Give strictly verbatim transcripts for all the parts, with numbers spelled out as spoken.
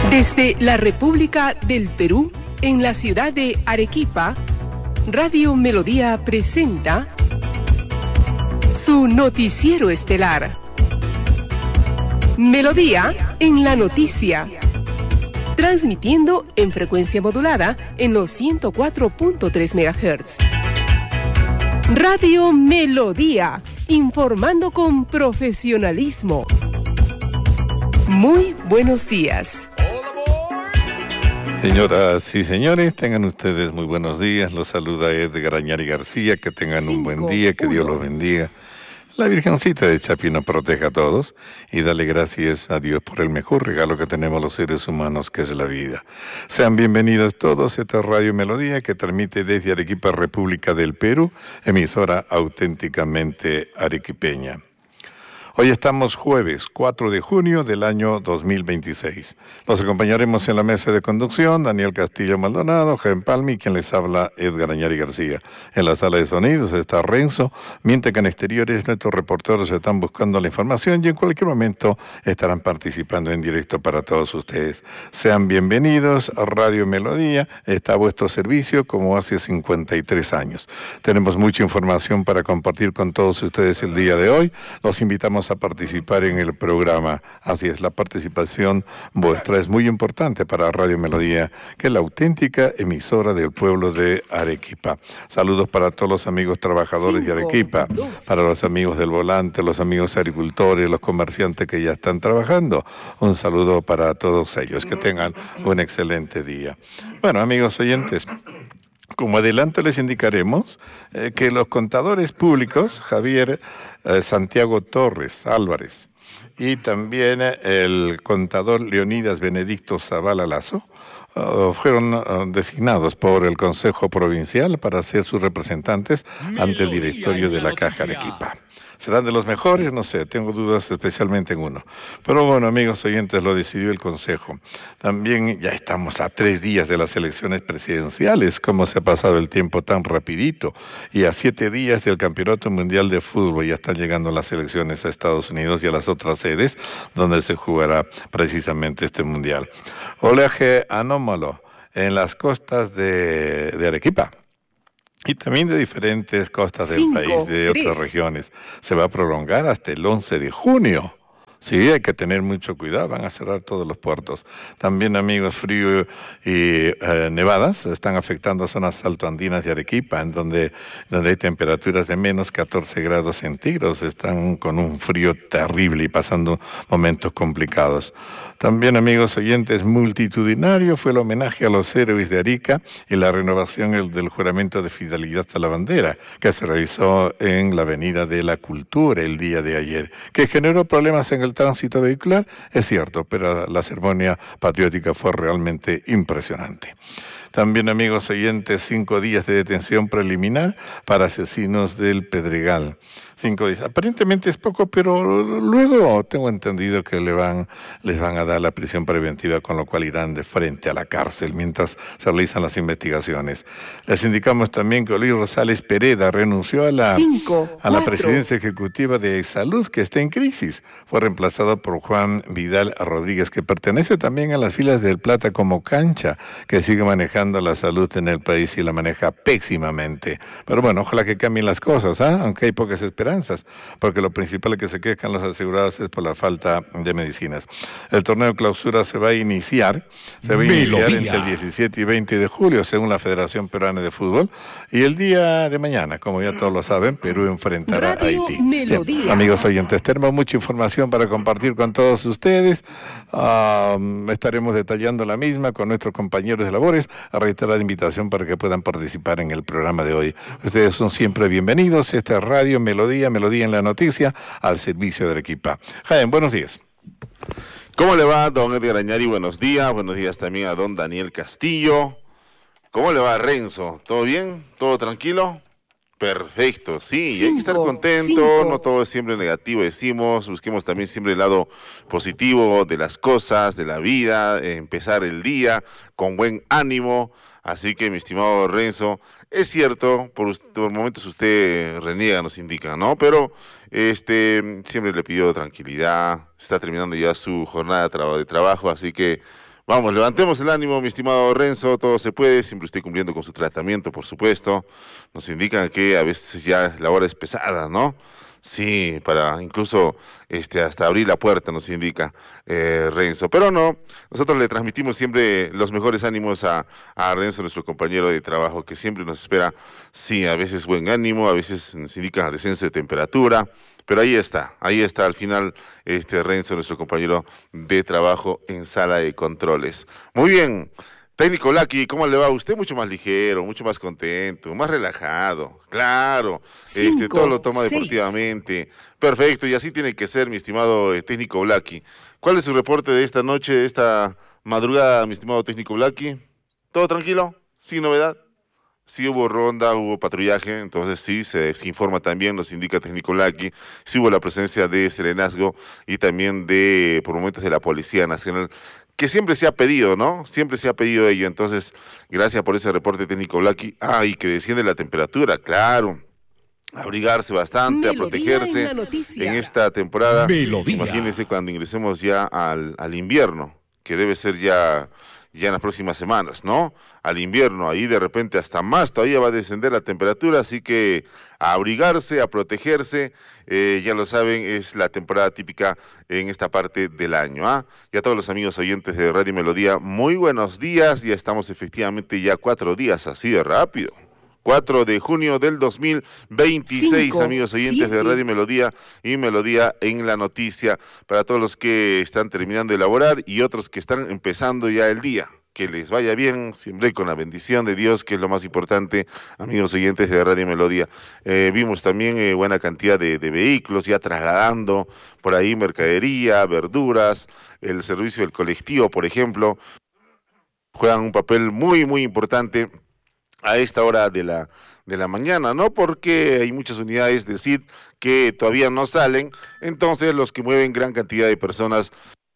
Desde la República del Perú, en la ciudad de Arequipa, Radio Melodía presenta su noticiero estelar. Melodía en la noticia. Transmitiendo en frecuencia modulada en los ciento cuatro punto tres megahertz. Radio Melodía, informando con profesionalismo. Muy buenos días. Señoras y señores, tengan ustedes muy buenos días. Los saluda Edgar Añari García. Que tengan Cinco, un buen día, que uno. Dios los bendiga. La Virgencita de Chapí nos proteja a todos y dale gracias a Dios por el mejor regalo que tenemos los seres humanos, que es la vida. Sean bienvenidos todos a esta Radio Melodía que transmite desde Arequipa, República del Perú, emisora auténticamente arequipeña. Hoy estamos jueves cuatro de junio del año dos mil veintiséis. Los acompañaremos en la mesa de conducción, Daniel Castillo Maldonado, Jaime Palmi, quien les habla, Edgar Añari García. En la sala de sonidos está Renzo, mientras que en exteriores nuestros reporteros están buscando la información y en cualquier momento estarán participando en directo para todos ustedes. Sean bienvenidos a Radio Melodía, está a vuestro servicio como hace cincuenta y tres años. Tenemos mucha información para compartir con todos ustedes el día de hoy. Los invitamos a participar en el programa. Así es, la participación vuestra es muy importante para Radio Melodía, que es la auténtica emisora del pueblo de Arequipa. Saludos para todos los amigos trabajadores Cinco, de Arequipa, dos. Para los amigos del volante, los amigos agricultores, los comerciantes que ya están trabajando. Un saludo para todos ellos. Que tengan un excelente día. Bueno, amigos oyentes, como adelanto les indicaremos eh, que los contadores públicos, Javier eh, Santiago Torres Álvarez y también eh, el contador Leonidas Benedicto Zavala Lazo, uh, fueron uh, designados por el Consejo Provincial para ser sus representantes ante el directorio de la Caja de Arequipa. ¿Serán de los mejores? No sé, tengo dudas especialmente en uno. Pero bueno, amigos oyentes, lo decidió el Consejo. También ya estamos a tres días de las elecciones presidenciales. ¿Cómo se ha pasado el tiempo tan rapidito? Y a siete días del Campeonato Mundial de Fútbol ya están llegando las elecciones a Estados Unidos y a las otras sedes donde se jugará precisamente este Mundial. Oleaje anómalo en las costas de, de Arequipa. Y también de diferentes costas del Cinco, país, de tres. Otras regiones. Se va a prolongar hasta el once de junio. Sí, hay que tener mucho cuidado, van a cerrar todos los puertos. También, amigos, frío y eh, nevadas están afectando zonas altoandinas de Arequipa, en donde, donde hay temperaturas de menos catorce grados centígrados. Están con un frío terrible y pasando momentos complicados. También, amigos oyentes, multitudinario fue el homenaje a los héroes de Arica y la renovación el, del juramento de fidelidad a la bandera, que se realizó en la Avenida de la Cultura el día de ayer, que generó problemas en el tránsito vehicular, es cierto, pero la ceremonia patriótica fue realmente impresionante. También, amigos oyentes, cinco días de detención preliminar para asesinos del Pedregal. Cinco días. Aparentemente es poco, pero luego tengo entendido que le van, les van a dar la prisión preventiva, con lo cual irán de frente a la cárcel mientras se realizan las investigaciones. Les indicamos también que Luis Rosales Pereda renunció a la, Cinco, a la presidencia ejecutiva de Salud, que está en crisis. Fue reemplazado por Juan Vidal Rodríguez, que pertenece también a las filas del Plata como cancha, que sigue manejando la salud en el país y la maneja pésimamente. Pero bueno, ojalá que cambien las cosas, ¿eh? Aunque hay pocas esperanzas. Porque lo principal es que se quejan los asegurados es por la falta de medicinas. El torneo clausura se va a iniciar, se va a iniciar entre el diecisiete y veinte de julio, según la Federación Peruana de Fútbol, y el día de mañana, como ya todos lo saben, Perú enfrentará a Haití. Bien, amigos oyentes, tenemos mucha información para compartir con todos ustedes. Um, estaremos detallando la misma con nuestros compañeros de labores, a reiterar la invitación para que puedan participar en el programa de hoy. Ustedes son siempre bienvenidos. Esta es Radio Melodía, Melodía en la noticia, al servicio de Arequipa. Jaime, buenos días. ¿Cómo le va, don Edgar Añari? Buenos días. Buenos días también a don Daniel Castillo. ¿Cómo le va, Renzo? ¿Todo bien? ¿Todo tranquilo? Perfecto, sí, cinco, hay que estar contento, cinco. No todo es siempre negativo, decimos, busquemos también siempre el lado positivo de las cosas, de la vida, eh, empezar el día con buen ánimo. Así que, mi estimado Renzo, es cierto, por, usted, por momentos usted reniega, nos indica, ¿no? Pero este siempre le pidió tranquilidad, está terminando ya su jornada de, tra- de trabajo, así que Vamos, levantemos el ánimo, mi estimado Renzo, todo se puede, siempre estoy cumpliendo con su tratamiento, por supuesto. Nos indican que a veces ya la hora es pesada, ¿no? Sí, para incluso este hasta abrir la puerta nos indica eh, Renzo. Pero no, nosotros le transmitimos siempre los mejores ánimos a, a Renzo, nuestro compañero de trabajo, que siempre nos espera, sí, a veces buen ánimo, a veces nos indica descenso de temperatura, pero ahí está, ahí está al final este Renzo, nuestro compañero de trabajo en sala de controles. Muy bien. Técnico Blacky, ¿cómo le va a usted? Mucho más ligero, mucho más contento, más relajado, claro, Cinco, este, todo lo toma seis. deportivamente, perfecto, y así tiene que ser, mi estimado eh, técnico Blacky. ¿Cuál es su reporte de esta noche, de esta madrugada, mi estimado técnico Blacky? ¿Todo tranquilo? ¿Sin novedad? Sí hubo ronda, hubo patrullaje, entonces sí, se, se informa también, nos indica técnico Blacky, sí hubo la presencia de Serenazgo y también de, por momentos, de la Policía Nacional, que siempre se ha pedido, ¿no? Siempre se ha pedido ello, entonces, gracias por ese reporte técnico Blacky. Ah, y que desciende la temperatura, claro. Abrigarse bastante, Melodía a protegerse en la noticia. en esta temporada. Melodía. Imagínense cuando ingresemos ya al, al invierno, que debe ser ya, ya en las próximas semanas, ¿no? Al invierno, ahí de repente hasta más todavía va a descender la temperatura, así que a abrigarse, a protegerse, eh, ya lo saben, es la temporada típica en esta parte del año, ¿ah? Y a todos los amigos oyentes de Radio Melodía, muy buenos días, ya estamos efectivamente ya cuatro días, así de rápido. cuatro de junio del dos mil veintiséis, Cinco, amigos oyentes de siete. Radio Melodía y Melodía en la Noticia, para todos los que están terminando de elaborar y otros que están empezando ya el día. Que les vaya bien, siempre con la bendición de Dios, que es lo más importante, amigos oyentes de Radio Melodía. Eh, vimos también eh, buena cantidad de, de vehículos ya trasladando por ahí mercadería, verduras, el servicio del colectivo, por ejemplo, juegan un papel muy, muy importante a esta hora de la de la mañana, ¿no? Porque hay muchas unidades del C I D que todavía no salen, entonces los que mueven gran cantidad de personas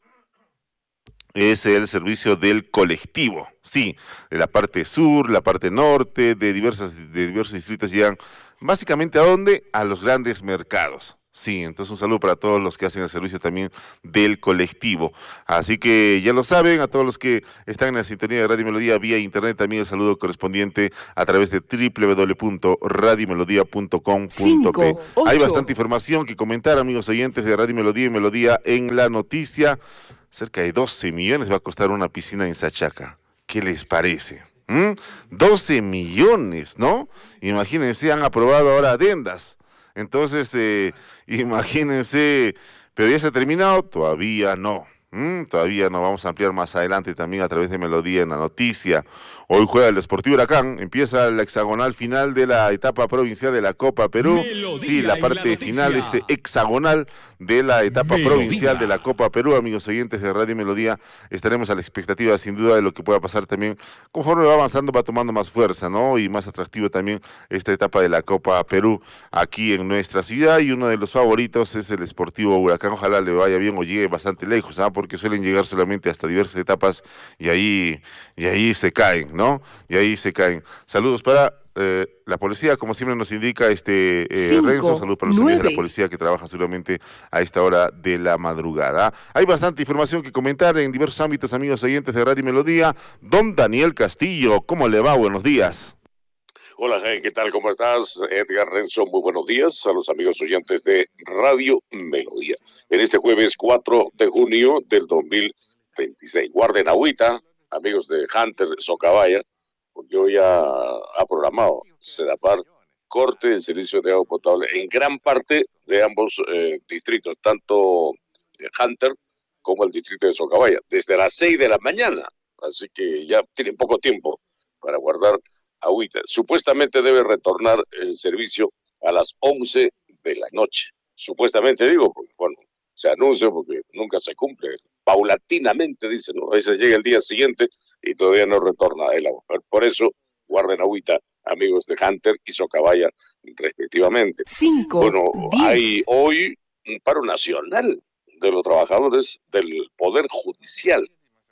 es el servicio del colectivo, sí, de la parte sur, la parte norte, de diversas de diversos distritos llegan básicamente ¿a dónde? A los grandes mercados. Sí, entonces un saludo para todos los que hacen el servicio también del colectivo. Así que ya lo saben, a todos los que están en la sintonía de Radio Melodía vía internet, también el saludo correspondiente a través de doble u doble u doble u punto radio melodía punto com punto pe. Cinco, Hay ocho. bastante información que comentar, amigos oyentes de Radio Melodía y Melodía en la Noticia. Cerca de doce millones va a costar una piscina en Sachaca. ¿Qué les parece? ¿Mm? doce millones, ¿no? Imagínense, han aprobado ahora adendas. Entonces, eh, imagínense, pero ya se ha terminado, todavía no. Mm, todavía no, vamos a ampliar más adelante también a través de Melodía en la Noticia. Hoy juega el Sportivo Huracán, empieza la hexagonal final de la etapa provincial de la Copa Perú. Melodía Sí, la en parte la final, noticia. este hexagonal de la etapa Melodía. provincial de la Copa Perú, amigos oyentes de Radio Melodía. Estaremos a la expectativa sin duda de lo que pueda pasar también. Conforme va avanzando, va tomando más fuerza, ¿no? Y más atractivo también esta etapa de la Copa Perú aquí en nuestra ciudad. Y uno de los favoritos es el Sportivo Huracán. Ojalá le vaya bien o llegue bastante lejos, ¿ah? Porque suelen llegar solamente hasta diversas etapas y ahí, y ahí se caen, ¿no? Y ahí se caen. Saludos para eh, la policía, como siempre nos indica este eh, Cinco, Renzo. Saludos para los amigos de la nueve. policía que trabajan seguramente a esta hora de la madrugada. Hay bastante información que comentar en diversos ámbitos, amigos oyentes de Radio Melodía. Don Daniel Castillo, ¿cómo le va? Buenos días. Hola, Jaime, ¿qué tal? ¿Cómo estás? Edgar Renzo, muy buenos días a los amigos oyentes de Radio Melodía. En este jueves cuatro de junio del dos mil veintiséis. Guarden agüita, amigos de Hunter Socabaya, porque hoy ya ha programado Sedapar corte del servicio de agua potable en gran parte de ambos eh, distritos, tanto eh, Hunter como el distrito de Socabaya, desde las seis de la mañana. Así que ya tienen poco tiempo para guardar agüita. Supuestamente debe retornar el servicio a las once de la noche. Supuestamente digo, porque bueno, se anuncia porque nunca se cumple. Paulatinamente, dicen, ¿no? A veces llega el día siguiente y todavía no retorna el agua. Por eso, guarden agüita, amigos de Hunter y Socabaya, respectivamente. Cinco, Bueno, diez. hay hoy un paro nacional de los trabajadores del Poder Judicial,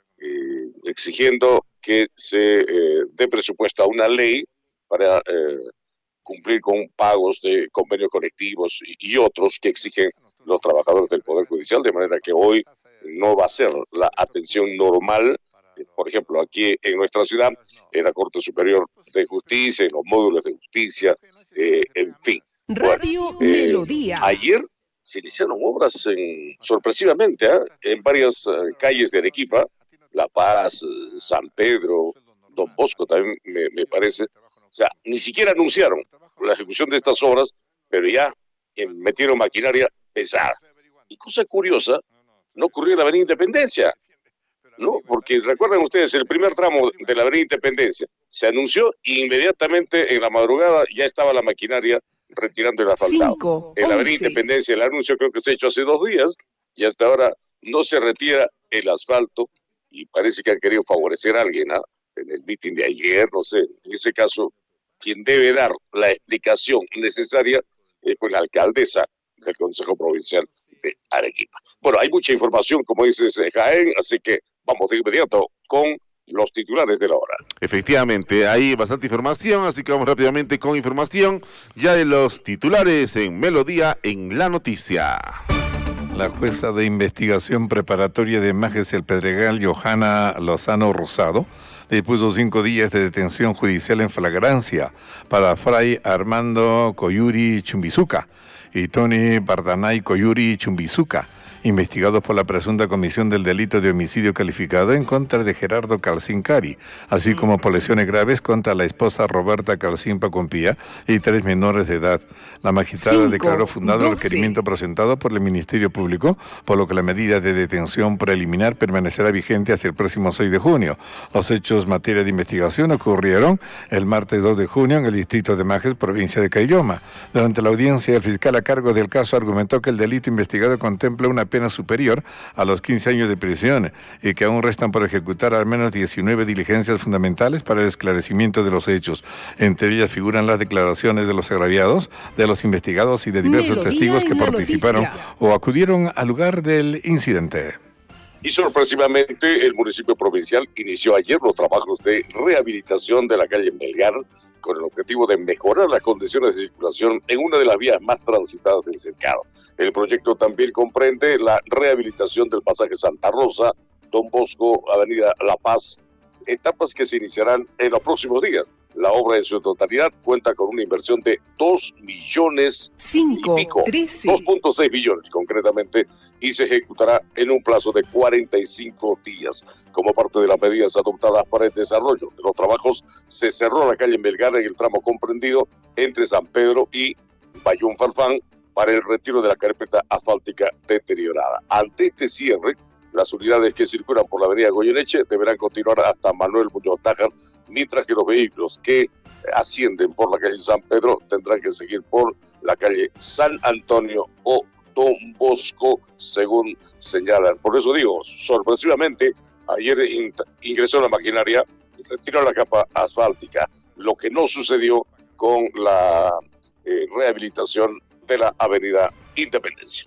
eh, exigiendo que se eh, dé presupuesto a una ley para eh, cumplir con pagos de convenios colectivos y, y otros que exigen los trabajadores del Poder Judicial, de manera que hoy no va a ser la atención normal por ejemplo, aquí en nuestra ciudad, en la Corte Superior de Justicia, en los módulos de justicia, eh, en fin. Radio Bueno, eh, Melodía. Ayer se iniciaron obras en, sorpresivamente ¿eh? en varias uh, calles de Arequipa, La Paz, uh, San Pedro, Don Bosco también me, me parece. O sea, ni siquiera anunciaron la ejecución de estas obras, pero ya eh, metieron maquinaria pesada. Y cosa curiosa, no ocurrió en la Avenida Independencia, ¿no? Porque recuerden ustedes, el primer tramo de la Avenida Independencia se anunció e inmediatamente en la madrugada ya estaba la maquinaria retirando el asfaltado. Cinco, en la Avenida once. Independencia el anuncio creo que se ha hecho hace dos días y hasta ahora no se retira el asfalto y parece que han querido favorecer a alguien, ¿ah? En el mitin de ayer, no sé, en ese caso, quien debe dar la explicación necesaria es pues la alcaldesa del Consejo Provincial de Arequipa. Bueno, hay mucha información, como dices, Jaén, así que vamos de inmediato con los titulares de la hora. Efectivamente, hay bastante información, así que vamos rápidamente con información ya de los titulares en Melodía en la noticia. La jueza de investigación preparatoria de Majes El Pedregal, Johanna Lozano Rosado, dispuso cinco días de detención judicial en flagrancia para Fray Armando Coyuri Chumbizuca y Tony Bardanay Coyuri Chumbizuca, investigados por la presunta comisión del delito de homicidio calificado en contra de Gerardo Calcín Cari, así como por lesiones graves contra la esposa Roberta Calcín Pacumpía y tres menores de edad. La magistrada Cinco, declaró fundado el doce. requerimiento presentado por el Ministerio Público, por lo que la medida de detención preliminar permanecerá vigente hasta el próximo seis de junio. Los hechos materia de investigación ocurrieron el martes dos de junio en el distrito de Majes, provincia de Caylloma. Durante la audiencia, el fiscal a cargo del caso argumentó que el delito investigado contempla una pena superior a los quince años de prisión y que aún restan por ejecutar al menos diecinueve diligencias fundamentales para el esclarecimiento de los hechos. Entre ellas figuran las declaraciones de los agraviados, de los investigados y de diversos Melodía testigos que en la participaron noticia. o acudieron al lugar del incidente. Y sorpresivamente el municipio provincial inició ayer los trabajos de rehabilitación de la calle Melgar con el objetivo de mejorar las condiciones de circulación en una de las vías más transitadas del cercado. El proyecto también comprende la rehabilitación del pasaje Santa Rosa, Don Bosco, Avenida La Paz, etapas que se iniciarán en los próximos días. La obra en su totalidad cuenta con una inversión de dos millones Cinco, y pico, trece. dos punto seis millones concretamente, y se ejecutará en un plazo de cuarenta y cinco días. Como parte de las medidas adoptadas para el desarrollo de los trabajos, se cerró la calle Melgar en el tramo comprendido entre San Pedro y Bayón Farfán para el retiro de la carpeta asfáltica deteriorada. Ante este cierre, las unidades que circulan por la avenida Goyeneche deberán continuar hasta Manuel Muñoz Tájar, mientras que los vehículos que ascienden por la calle San Pedro tendrán que seguir por la calle San Antonio o Don Bosco, según señalan. Por eso digo, sorpresivamente, ayer in- ingresó la maquinaria y retiró la capa asfáltica, lo que no sucedió con la eh, rehabilitación de la avenida Independencia.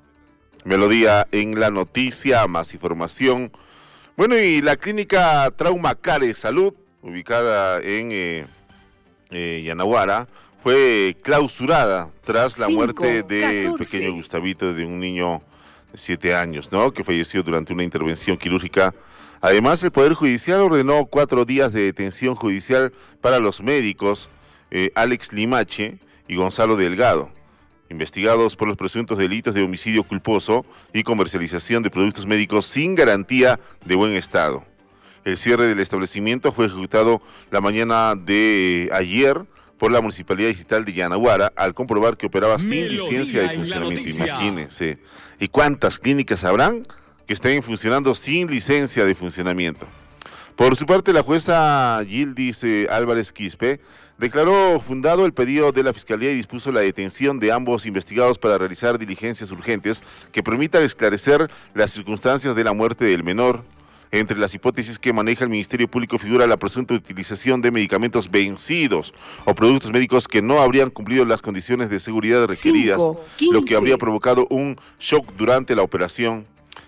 Melodía en la noticia, más información. Bueno, y la clínica Trauma Care Salud, ubicada en eh, eh, Yanaguara, fue clausurada tras la Cinco, muerte del catorce. pequeño Gustavito, de un niño de siete años, ¿no?, que falleció durante una intervención quirúrgica. Además, el Poder Judicial ordenó cuatro días de detención judicial para los médicos eh, Alex Limache y Gonzalo Delgado, investigados por los presuntos delitos de homicidio culposo y comercialización de productos médicos sin garantía de buen estado. El cierre del establecimiento fue ejecutado la mañana de ayer por la Municipalidad Distrital de Yanaguara al comprobar que operaba sin Melodía licencia de en la funcionamiento. noticia. Imagínense. ¿Y cuántas clínicas habrán que estén funcionando sin licencia de funcionamiento? Por su parte, la jueza Yildis eh, Álvarez Quispe declaró fundado el pedido de la Fiscalía y dispuso la detención de ambos investigados para realizar diligencias urgentes que permitan esclarecer las circunstancias de la muerte del menor. Entre las hipótesis que maneja el Ministerio Público figura la presunta utilización de medicamentos vencidos o productos médicos que no habrían cumplido las condiciones de seguridad requeridas, Cinco, lo que quince. habría provocado un shock durante la operación.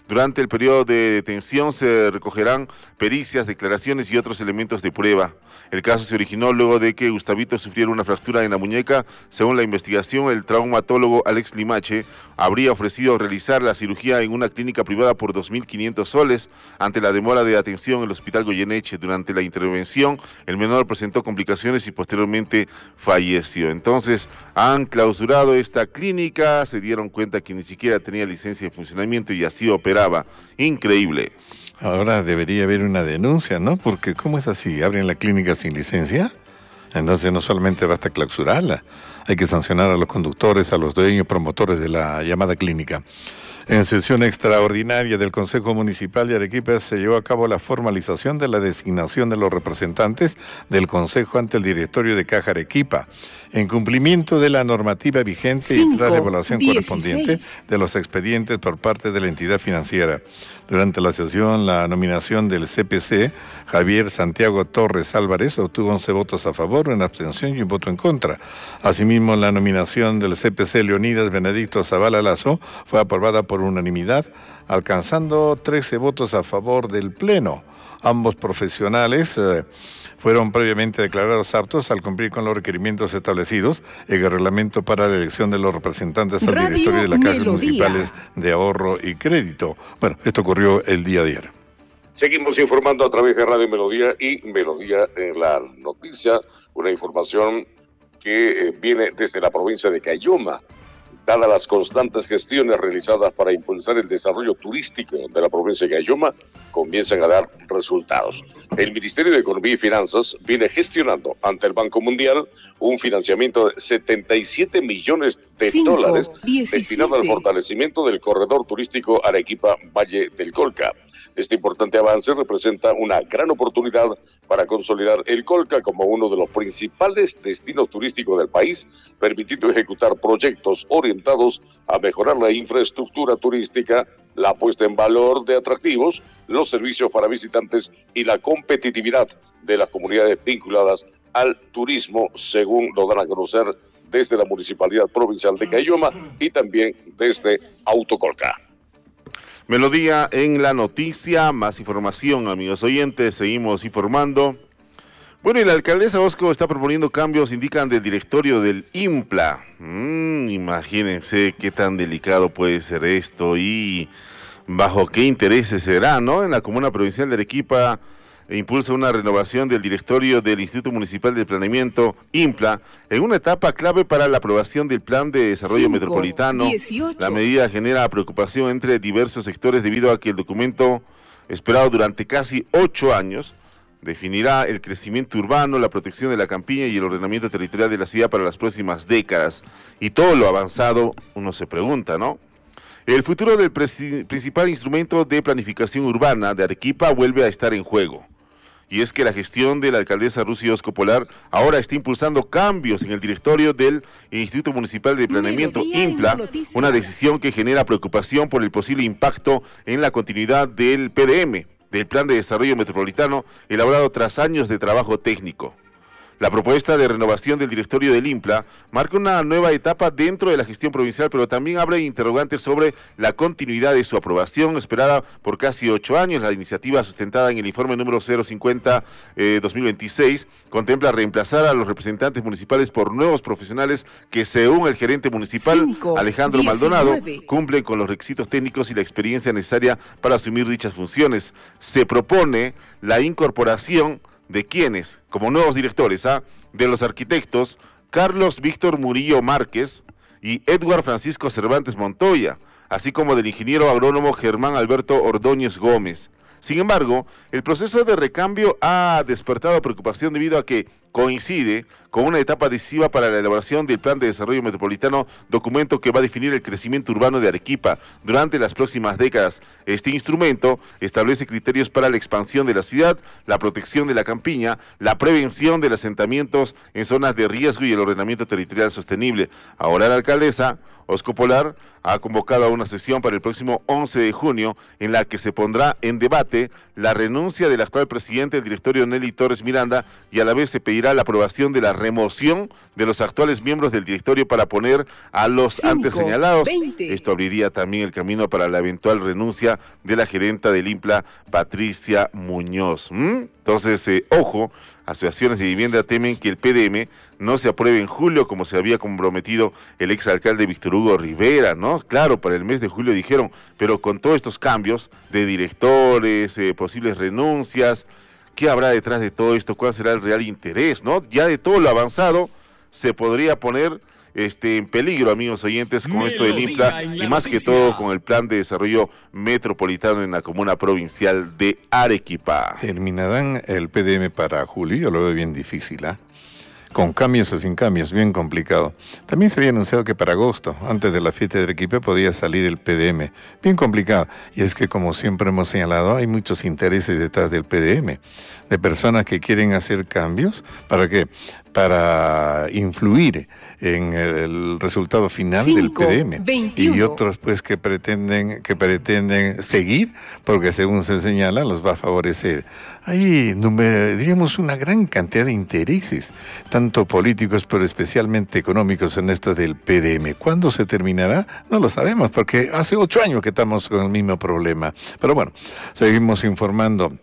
Durante el periodo de detención se recogerán pericias, declaraciones y otros elementos de prueba. El caso se originó luego de que Gustavito sufriera una fractura en la muñeca. Según la investigación, el traumatólogo Alex Limache habría ofrecido realizar la cirugía en una clínica privada por dos mil quinientos soles. Ante la demora de atención en el hospital Goyeneche, durante la intervención, el menor presentó complicaciones y posteriormente falleció. Entonces, han clausurado esta clínica, se dieron cuenta que ni siquiera tenía licencia de funcionamiento y así operaba. Increíble. Ahora debería haber una denuncia, ¿no? Porque ¿cómo es así? ¿Abren la clínica sin licencia? Entonces no solamente basta clausurarla, hay que sancionar a los conductores, a los dueños, promotores de la llamada clínica. En sesión extraordinaria del Consejo Municipal de Arequipa se llevó a cabo la formalización de la designación de los representantes del Consejo ante el directorio de Caja Arequipa, en cumplimiento de la normativa vigente y tras la evaluación correspondiente de los expedientes por parte de la entidad financiera. Durante la sesión, la nominación del C P C, Javier Santiago Torres Álvarez, obtuvo once votos a favor, una abstención y un voto en contra. Asimismo, la nominación del C P C Leonidas Benedicto Zavala Lazo fue aprobada por unanimidad, alcanzando trece votos a favor del Pleno. Ambos profesionales eh, fueron previamente declarados aptos al cumplir con los requerimientos establecidos en el reglamento para la elección de los representantes al Radio directorio de las cajas Melodía. municipales de ahorro y crédito. Bueno, esto ocurrió el día de ayer. Seguimos informando a través de Radio Melodía y Melodía en la noticia, una información que eh, viene desde la provincia de Caylloma. Dadas las constantes gestiones realizadas para impulsar el desarrollo turístico de la provincia de Caylloma, comienzan a dar resultados. El Ministerio de Economía y Finanzas viene gestionando ante el Banco Mundial un financiamiento de setenta y siete millones de cinco, dólares diecisiete. destinado al fortalecimiento del corredor turístico Arequipa-Valle del Colca. Este importante avance representa una gran oportunidad para consolidar el Colca como uno de los principales destinos turísticos del país, permitiendo ejecutar proyectos orientados a mejorar la infraestructura turística, la puesta en valor de atractivos, los servicios para visitantes y la competitividad de las comunidades vinculadas al turismo, según lo dan a conocer desde la Municipalidad Provincial de Caylloma y también desde Autocolca. Melodía en la noticia, más información, amigos oyentes, seguimos informando. Bueno, y la alcaldesa Osco está proponiendo cambios, indican del directorio del IMPLA. Mm, imagínense qué tan delicado puede ser esto y bajo qué intereses será, ¿no? En la Comuna Provincial de Arequipa impulsa una renovación del directorio del Instituto Municipal de Planeamiento, IMPLA, en una etapa clave para la aprobación del Plan de Desarrollo cinco, Metropolitano. dieciocho. La medida genera preocupación entre diversos sectores debido a que el documento, esperado durante casi ocho años, definirá el crecimiento urbano, la protección de la campiña y el ordenamiento territorial de la ciudad para las próximas décadas. Y todo lo avanzado, uno se pregunta, ¿no? El futuro del principal instrumento de planificación urbana de Arequipa vuelve a estar en juego. Y es que la gestión de la alcaldesa Rusy Osco Polar ahora está impulsando cambios en el directorio del Instituto Municipal de Planeamiento, Melodía en IMPLA, la noticia. una decisión que genera preocupación por el posible impacto en la continuidad del P D M, del Plan de Desarrollo Metropolitano, elaborado tras años de trabajo técnico. La propuesta de renovación del directorio del IMPLA marca una nueva etapa dentro de la gestión provincial, pero también abre interrogantes sobre la continuidad de su aprobación, esperada por casi ocho años. La iniciativa, sustentada en el informe número cero cincuenta eh, dos mil veintiséis, contempla reemplazar a los representantes municipales por nuevos profesionales que, según el gerente municipal, cinco, Alejandro diecinueve. Maldonado, cumplen con los requisitos técnicos y la experiencia necesaria para asumir dichas funciones. Se propone la incorporación de quienes, como nuevos directores, ¿ah? de los arquitectos Carlos Víctor Murillo Márquez y Edward Francisco Cervantes Montoya, así como del ingeniero agrónomo Germán Alberto Ordóñez Gómez. Sin embargo, el proceso de recambio ha despertado preocupación debido a que coincide con una etapa decisiva para la elaboración del Plan de Desarrollo Metropolitano, documento que va a definir el crecimiento urbano de Arequipa durante las próximas décadas. Este instrumento establece criterios para la expansión de la ciudad, la protección de la campiña, la prevención de los asentamientos en zonas de riesgo y el ordenamiento territorial sostenible. Ahora la alcaldesa Osco Polar ha convocado a una sesión para el próximo once de junio en la que se pondrá en debate la renuncia del actual presidente del directorio Nelly Torres Miranda y a la vez se pedirá pedirá la aprobación de la remoción de los actuales miembros del directorio para poner a los cinco, antes señalados. veinte. Esto abriría también el camino para la eventual renuncia de la gerenta del INPLA, Patricia Muñoz. ¿Mm? Entonces, eh, ojo, asociaciones de vivienda temen que el P D M no se apruebe en julio como se había comprometido el exalcalde Víctor Hugo Rivera, ¿no? Claro, para el mes de julio dijeron, pero con todos estos cambios de directores, eh, posibles renuncias, ¿qué habrá detrás de todo esto? ¿Cuál será el real interés, no? Ya de todo lo avanzado se podría poner este en peligro, amigos oyentes, con esto del INPLA y más que todo con el plan de desarrollo metropolitano en la comuna provincial de Arequipa. ¿Terminarán el P D M para julio? Yo lo veo bien difícil, ¿ah? ¿eh? Con cambios o sin cambios, bien complicado. También se había anunciado que para agosto, antes de la fiesta de Arequipa, podía salir el P D M. Bien complicado. Y es que, como siempre hemos señalado, hay muchos intereses detrás del P D M. De personas que quieren hacer cambios. ¿Para qué? Para influir en el resultado final cinco, del P D M. veintiuno. Y otros pues que pretenden, que pretenden seguir, porque según se señala, los va a favorecer. Hay, diríamos, una gran cantidad de intereses, tanto políticos, pero especialmente económicos en esto del P D M. ¿Cuándo se terminará? No lo sabemos, porque hace ocho años que estamos con el mismo problema. Pero bueno, seguimos informando.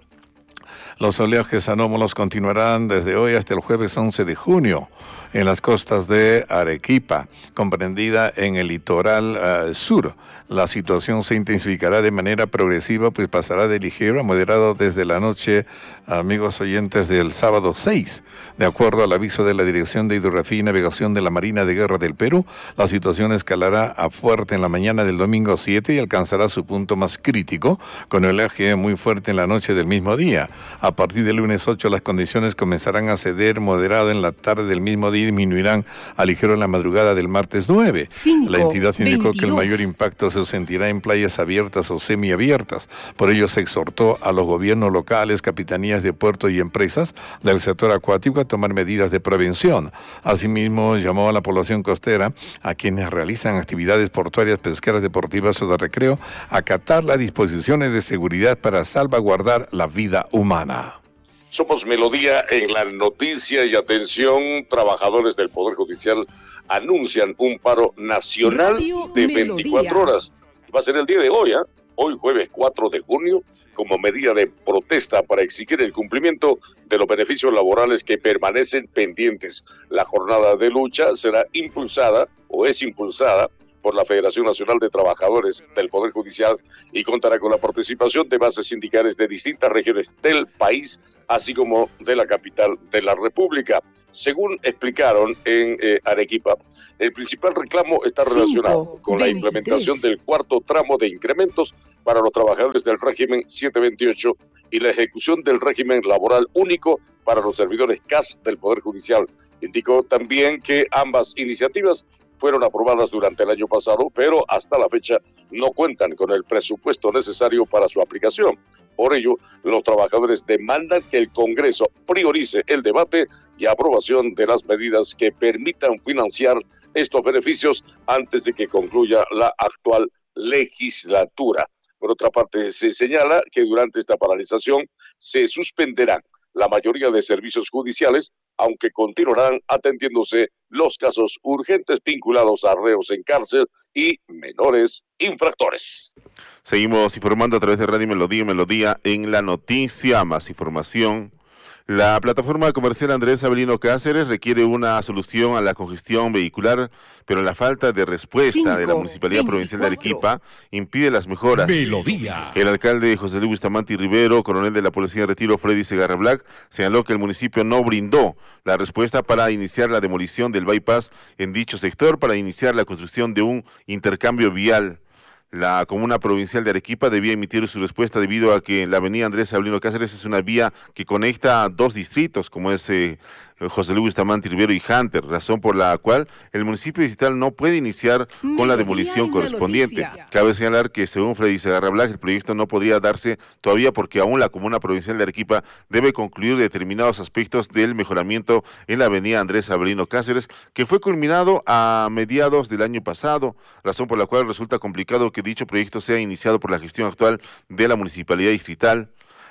Los oleajes anómalos continuarán desde hoy hasta el jueves once de junio en las costas de Arequipa, comprendida en el litoral uh, sur. La situación se intensificará de manera progresiva, pues pasará de ligero a moderado desde la noche, amigos oyentes, del sábado seis. De acuerdo al aviso de la Dirección de Hidrografía y Navegación de la Marina de Guerra del Perú, la situación escalará a fuerte en la mañana del domingo siete y alcanzará su punto más crítico, con el oleaje muy fuerte en la noche del mismo día. A partir del lunes ocho, las condiciones comenzarán a ceder moderado en la tarde del mismo día y disminuirán a ligero en la madrugada del martes nueve. cinco, la entidad indicó veintidós. Que el mayor impacto se sentirá en playas abiertas o semiabiertas. Por ello se exhortó a los gobiernos locales, capitanías de puerto y empresas del sector acuático a tomar medidas de prevención. Asimismo, llamó a la población costera, a quienes realizan actividades portuarias, pesqueras, deportivas o de recreo, a acatar las disposiciones de seguridad para salvaguardar la vida humana. Somos Melodía en la noticia y atención, trabajadores del Poder Judicial anuncian un paro nacional Radio de veinticuatro Melodía. Horas. Va a ser el día de hoy, ¿eh? Hoy jueves cuatro de junio, como medida de protesta para exigir el cumplimiento de los beneficios laborales que permanecen pendientes. La jornada de lucha será impulsada o es impulsada por la Federación Nacional de Trabajadores del Poder Judicial y contará con la participación de bases sindicales de distintas regiones del país, así como de la capital de la República. Según explicaron en eh, Arequipa, el principal reclamo está relacionado cinco, con veintitrés. La implementación del cuarto tramo de incrementos para los trabajadores del régimen setecientos veintiocho y la ejecución del régimen laboral único para los servidores C A S del Poder Judicial. Indicó también que ambas iniciativas fueron aprobadas durante el año pasado, pero hasta la fecha no cuentan con el presupuesto necesario para su aplicación. Por ello, los trabajadores demandan que el Congreso priorice el debate y aprobación de las medidas que permitan financiar estos beneficios antes de que concluya la actual legislatura. Por otra parte, se señala que durante esta paralización se suspenderán la mayoría de servicios judiciales, aunque continuarán atendiéndose los casos urgentes vinculados a reos en cárcel y menores infractores. Seguimos informando a través de Radio Melodía, Melodía en la noticia. Más información. La plataforma comercial Andrés Avelino Cáceres requiere una solución a la congestión vehicular, pero la falta de respuesta cinco, de la Municipalidad veinticuatro. Provincial de Arequipa impide las mejoras. Melodía. El alcalde José Luis Bustamante Rivero, coronel de la Policía de Retiro Freddy Segarra Black, señaló que el municipio no brindó la respuesta para iniciar la demolición del bypass en dicho sector para iniciar la construcción de un intercambio vial. La comuna provincial de Arequipa debía emitir su respuesta debido a que la avenida Andrés Avelino Cáceres es una vía que conecta a dos distritos, como es eh, José Luis Bustamante Rivero y Hunter, razón por la cual el municipio distrital no puede iniciar con la demolición correspondiente. Cabe señalar que según Freddy Segarra Black, el proyecto no podría darse todavía porque aún la comuna provincial de Arequipa debe concluir determinados aspectos del mejoramiento en la avenida Andrés Avelino Cáceres, que fue culminado a mediados del año pasado, razón por la cual resulta complicado que dicho proyecto sea iniciado por la gestión actual de la municipalidad distrital.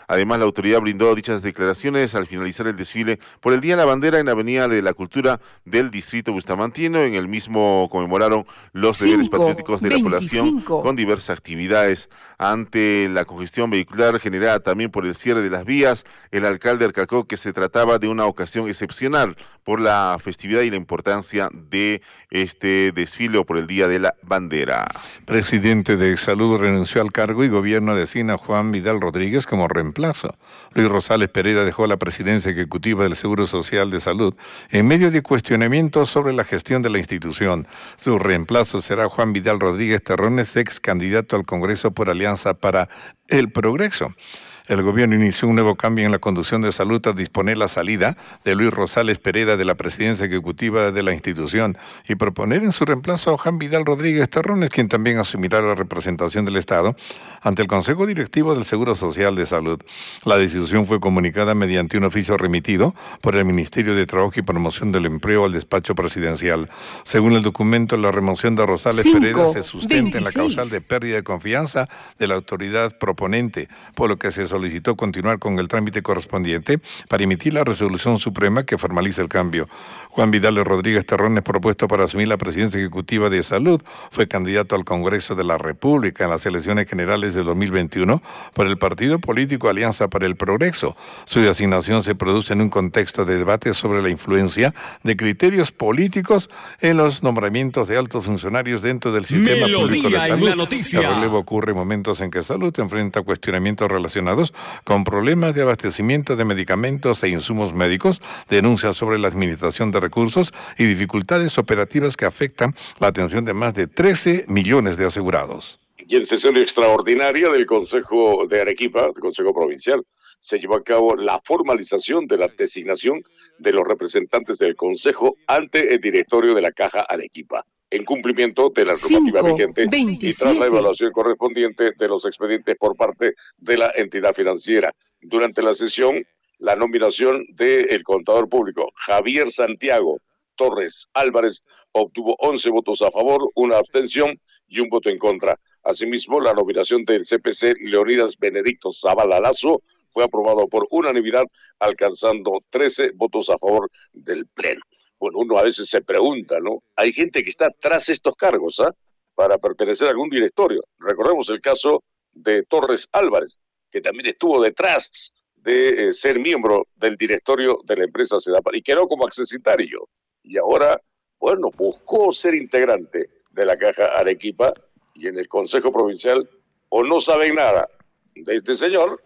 Además, la autoridad brindó dichas declaraciones al finalizar el desfile por el Día de la Bandera en la Avenida de la Cultura del Distrito Bustamantino. En el mismo conmemoraron los deberes patrióticos de la población con diversas actividades. Ante la congestión vehicular generada también por el cierre de las vías, el alcalde recalcó que se trataba de una ocasión excepcional por la festividad y la importancia de este desfile o por el Día de la Bandera. Presidente de Salud renunció al cargo y gobierno designa a Juan Vidal Rodríguez como reemplazo. Luis Rosales Pereda dejó la presidencia ejecutiva del Seguro Social de Salud en medio de cuestionamientos sobre la gestión de la institución. Su reemplazo será Juan Vidal Rodríguez Terrones, ex candidato al Congreso por Alianza para el Progreso. El gobierno inició un nuevo cambio en la conducción de salud al disponer la salida de Luis Rosales Pereda de la presidencia ejecutiva de la institución y proponer en su reemplazo a Juan Vidal Rodríguez Terrones, quien también asumirá la representación del Estado ante el Consejo Directivo del Seguro Social de Salud. La decisión fue comunicada mediante un oficio remitido por el Ministerio de Trabajo y Promoción del Empleo al despacho presidencial. Según el documento, la remoción de Rosales Cinco, Pereda se sustenta veintiséis. En la causal de pérdida de confianza de la autoridad proponente, por lo que se solicitó continuar con el trámite correspondiente para emitir la resolución suprema que formaliza el cambio. Juan Vidal Rodríguez Terrones, propuesto para asumir la presidencia ejecutiva de Salud, fue candidato al Congreso de la República en las elecciones generales de dos mil veintiuno por el partido político Alianza para el Progreso. Su designación se produce en un contexto de debate sobre la influencia de criterios políticos en los nombramientos de altos funcionarios dentro del sistema Melodía público de salud. El relevo ocurre en momentos en que Salud enfrenta cuestionamientos relacionados con problemas de abastecimiento de medicamentos e insumos médicos, denuncias sobre la administración de recursos y dificultades operativas que afectan la atención de más de trece millones de asegurados. Y en sesión extraordinaria del Consejo de Arequipa, del Consejo Provincial, se llevó a cabo la formalización de la designación de los representantes del Consejo ante el directorio de la Caja Arequipa, en cumplimiento de la normativa vigente veintisiete. Y tras la evaluación correspondiente de los expedientes por parte de la entidad financiera. Durante la sesión, la nominación del contador público Javier Santiago Torres Álvarez obtuvo once votos a favor, una abstención y un voto en contra. Asimismo, la nominación del C P C Leonidas Benedicto Zavala Lazo fue aprobado por unanimidad, alcanzando trece votos a favor del Pleno. Bueno, uno a veces se pregunta, ¿no? Hay gente que está tras estos cargos, ¿ah? ¿eh? Para pertenecer a algún directorio. Recordemos el caso de Torres Álvarez, que también estuvo detrás de eh, ser miembro del directorio de la empresa Sedapar y quedó como accesitario. Y ahora, bueno, buscó ser integrante de la Caja Arequipa y en el Consejo Provincial o no saben nada de este señor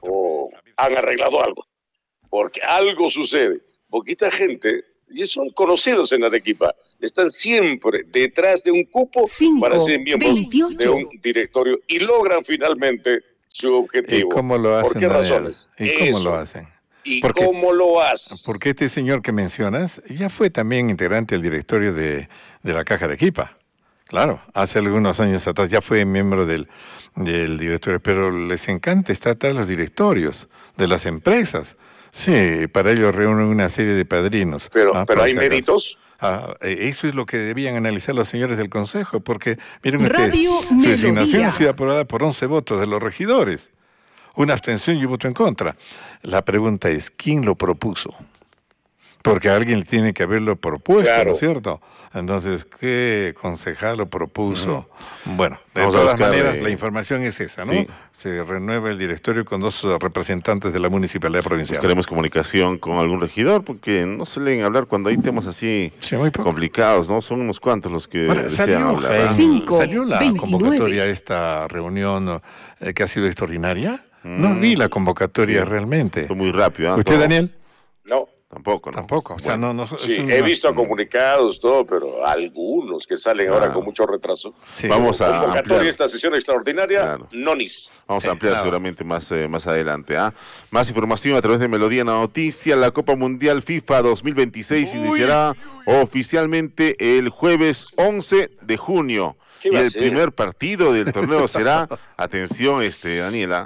o han arreglado algo. Porque algo sucede. Porque esta gente, y son conocidos en Arequipa, están siempre detrás de un cupo cinco, para ser miembros veintiocho. De un directorio y logran finalmente su objetivo. ¿Y cómo lo hacen, ¿Por qué Daniel? razones? ¿Y cómo Eso. lo hacen? ¿Y porque, cómo lo haces? Porque este señor que mencionas ya fue también integrante del directorio de, de la Caja Arequipa. Claro, hace algunos años atrás ya fue miembro del, del directorio, pero les encanta estar atrás de los directorios de las empresas. Sí, para ello reúnen una serie de padrinos. Pero, ah, pero hay si méritos. Ah, eso es lo que debían analizar los señores del Consejo, porque miren Radio ustedes, su Melodía. designación ha sido aprobada por once votos de los regidores, una abstención y un voto en contra. La pregunta es, ¿quién lo propuso? Porque alguien tiene que haberlo propuesto, Claro. ¿no es cierto? Entonces, ¿qué concejal lo propuso? Uh-huh. Bueno, de Vamos a todas buscar, maneras, eh, la información es esa, ¿no? sí. Se renueva el directorio con dos representantes de la municipalidad provincial. Buscaremos comunicación con algún regidor, porque no suelen hablar cuando hay temas así Sí, muy poco. complicados, ¿no? Son unos cuantos los que Ahora, desean salió, hablar. eh, Cinco, salió la veintinueve. convocatoria a esta reunión eh, que ha sido extraordinaria. No Mm. vi la convocatoria Sí. realmente. Fue muy rápido. ¿eh? ¿Usted, Todo. Daniel? No. Tampoco, ¿no? Tampoco. O sea, Bueno. no, no, Sí, es un- he visto comunicados, todo, pero algunos que salen Claro. ahora con mucho retraso. Sí. Vamos a Convocatoria ampliar. esta sesión extraordinaria, Claro. nonis. Vamos Sí, a ampliar claro. seguramente más, eh, más adelante. ¿ah? Más información a través de Melodía en la Noticia. La Copa Mundial FIFA dos mil veintiséis iniciará oficialmente el jueves once de junio. ¿Qué Y va a el ser? primer partido del torneo será, atención, este Daniela,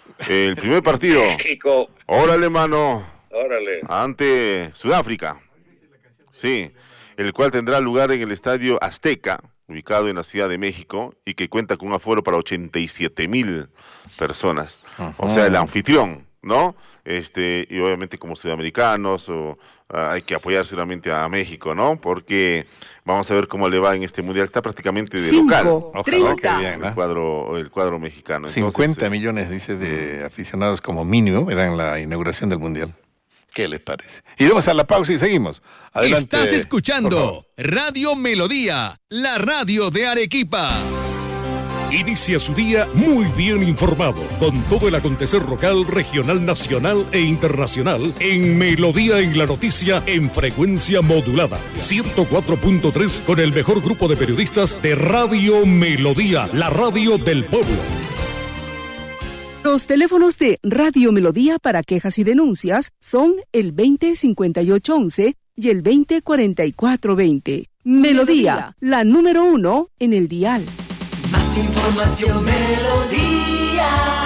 el primer partido, México, órale mano, órale. ante Sudáfrica. Sí, el cual tendrá lugar en el Estadio Azteca, ubicado en la Ciudad de México y que cuenta con un aforo para ochenta y siete mil personas. Uh-huh. O sea, el anfitrión, ¿no? Este, y obviamente como sudamericanos o, uh, hay que apoyar seguramente a México, ¿no? Porque vamos a ver cómo le va en este mundial. Está prácticamente de Cinco, local. Ojalá, que bien, ¿no? el cuadro, el cuadro mexicano. Entonces, cincuenta eh, millones, dice, de aficionados como mínimo eran la inauguración del mundial. ¿Qué les parece? Y vamos a la pausa y seguimos. Adelante. Estás escuchando Radio Melodía, la radio de Arequipa. Inicia su día muy bien informado, con todo el acontecer local, regional, nacional e internacional, en Melodía en la Noticia, en frecuencia modulada. ciento cuatro punto tres, con el mejor grupo de periodistas de Radio Melodía, la radio del pueblo. Los teléfonos de Radio Melodía para quejas y denuncias son el veinte cincuenta y ocho once y el veinte cuarenta y cuatro veinte. Melodía, la número uno en el dial. Más información, Melodía.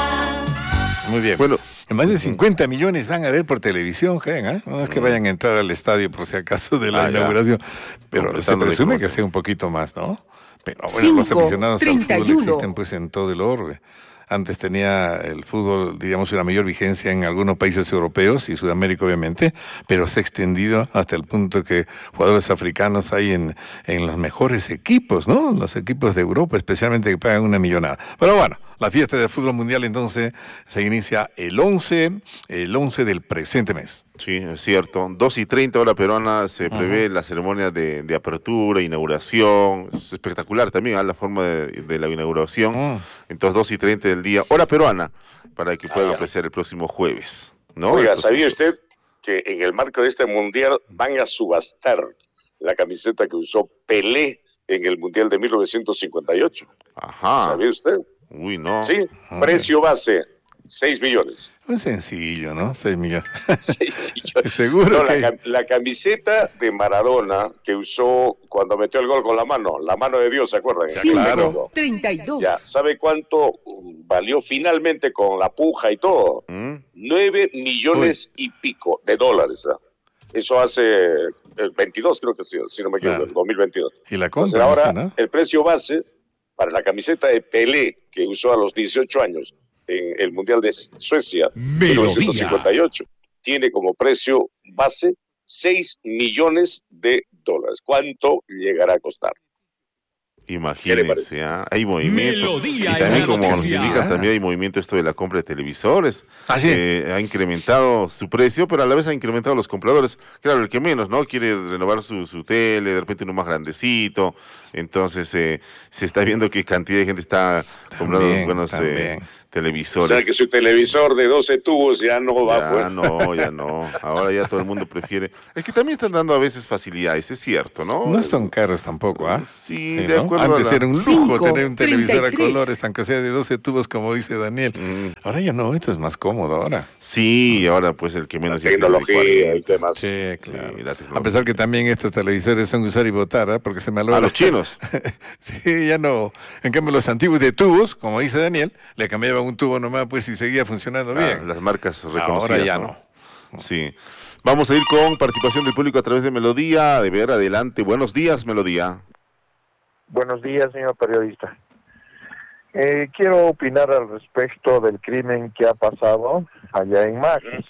Muy bien. Bueno, más de cincuenta millones van a ver por televisión, ¿eh? No es que vayan a entrar al estadio por si acaso de la ah, inauguración, pero se presume que sea un poquito más, ¿no? Pero bueno, Cinco, los aficionados treinta y uno al fútbol existen pues en todo el orbe. Antes tenía el fútbol, digamos, una mayor vigencia en algunos países europeos y Sudamérica, obviamente, pero se ha extendido hasta el punto que jugadores africanos hay en, en los mejores equipos, ¿no? Los equipos de Europa, especialmente, que pagan una millonada. Pero bueno, la fiesta del fútbol mundial entonces se inicia el once, el once del presente mes. Sí, es cierto. dos y treinta hora peruana se prevé uh-huh. la ceremonia de, de apertura, inauguración. Es espectacular también, ¿eh? La forma de, de la inauguración. Uh-huh. Entonces, dos y treinta del día, hora peruana, para que puedan ah, apreciar el próximo jueves, ¿no? Oiga, ¿sabía usted que en el marco de este mundial van a subastar la camiseta que usó Pelé en el mundial de mil novecientos cincuenta y ocho? Ajá. ¿Sabía usted? Uy, no. Sí, precio base, seis millones. Muy sencillo, ¿no? seis millones. seis millones. Seguro no, que... la, la camiseta de Maradona que usó cuando metió el gol con la mano, la mano de Dios, ¿se acuerdan? Sí, claro. treinta y dos. Ya, ¿sabe cuánto valió finalmente con la puja y todo? ¿Mm? nueve millones Uy. y pico de dólares. ¿eh? Eso hace el veintidós, creo que sí, si no me equivoco, claro. el dos mil veintidós. Y la compra, Entonces, ahora, ¿no? el precio base para la camiseta de Pelé que usó a los dieciocho años en el Mundial de Suecia de mil novecientos cincuenta y ocho tiene como precio base seis millones de dólares. ¿Cuánto llegará a costar? Imagínense, ¿eh? Hay movimiento. Melodía y también, como nos noticia. indican, también hay movimiento esto de la compra de televisores. ¿Ah, sí? eh, ha incrementado su precio, pero a la vez ha incrementado los compradores. Claro, el que menos, ¿no? Quiere renovar su, su tele, de repente uno más grandecito. Entonces, eh, se está viendo que cantidad de gente está comprando También, buenos eh, televisores. O sea, que su televisor de doce tubos ya no va. Ya pues. no, ya no. Ahora ya todo el mundo prefiere. Es que también están dando a veces facilidades, es cierto, ¿no? No son caros tampoco, ¿ah? ¿eh? Sí, sí, de ¿no? acuerdo. Antes a la... era un lujo Cinco, tener un televisor treinta y tres. a colores, aunque sea de doce tubos, como dice Daniel. Mm. Ahora ya no, esto es más cómodo ahora. Sí, ahora pues el que menos la ya tecnología y demás. Sí, claro. Sí, a pesar que también estos televisores son usar y botar, ¿eh? Porque se me a los chinos. Sí, ya no. En cambio, los antiguos de tubos, como dice Daniel, le cambiaban un tubo nomás, pues, y seguía funcionando ah, bien. Las marcas reconocidas. Ahora ya ¿no? no. Sí. Vamos a ir con participación del público a través de Melodía. De ver adelante. Buenos días, Melodía. Buenos días, señor periodista. Eh, quiero opinar al respecto del crimen que ha pasado allá en Macas.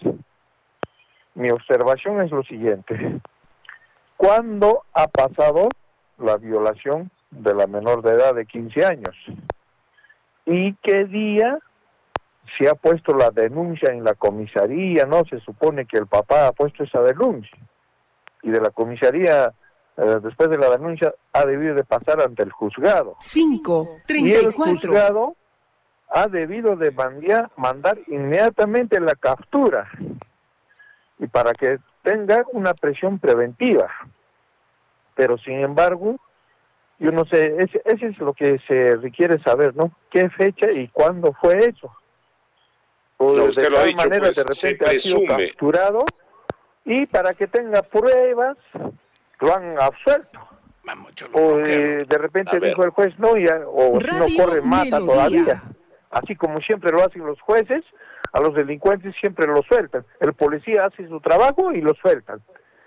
Mi observación es lo siguiente. ¿Cuándo ha pasado la violación de la menor de edad de quince años? ¿Y qué día se ha puesto la denuncia en la comisaría? No, se supone que el papá ha puesto esa denuncia. Y de la comisaría, eh, después de la denuncia, ha debido de pasar ante el juzgado. Cinco, treinta y y el cuatro. juzgado ha debido de mandar, mandar inmediatamente la captura. Y para que tenga una presión preventiva. Pero sin embargo, yo no sé, ese, ese es lo que se requiere saber, ¿no? ¿Qué fecha y cuándo fue eso? O no, de usted tal lo ha dicho, manera pues, de repente ha sido presume. capturado y para que tenga pruebas lo han absuelto. Vamos, o eh, de repente dijo el juez no, ya, o si no corre mata Melodía. todavía. Así como siempre lo hacen los jueces, a los delincuentes siempre los sueltan. El policía hace su trabajo y los sueltan. Uh-huh.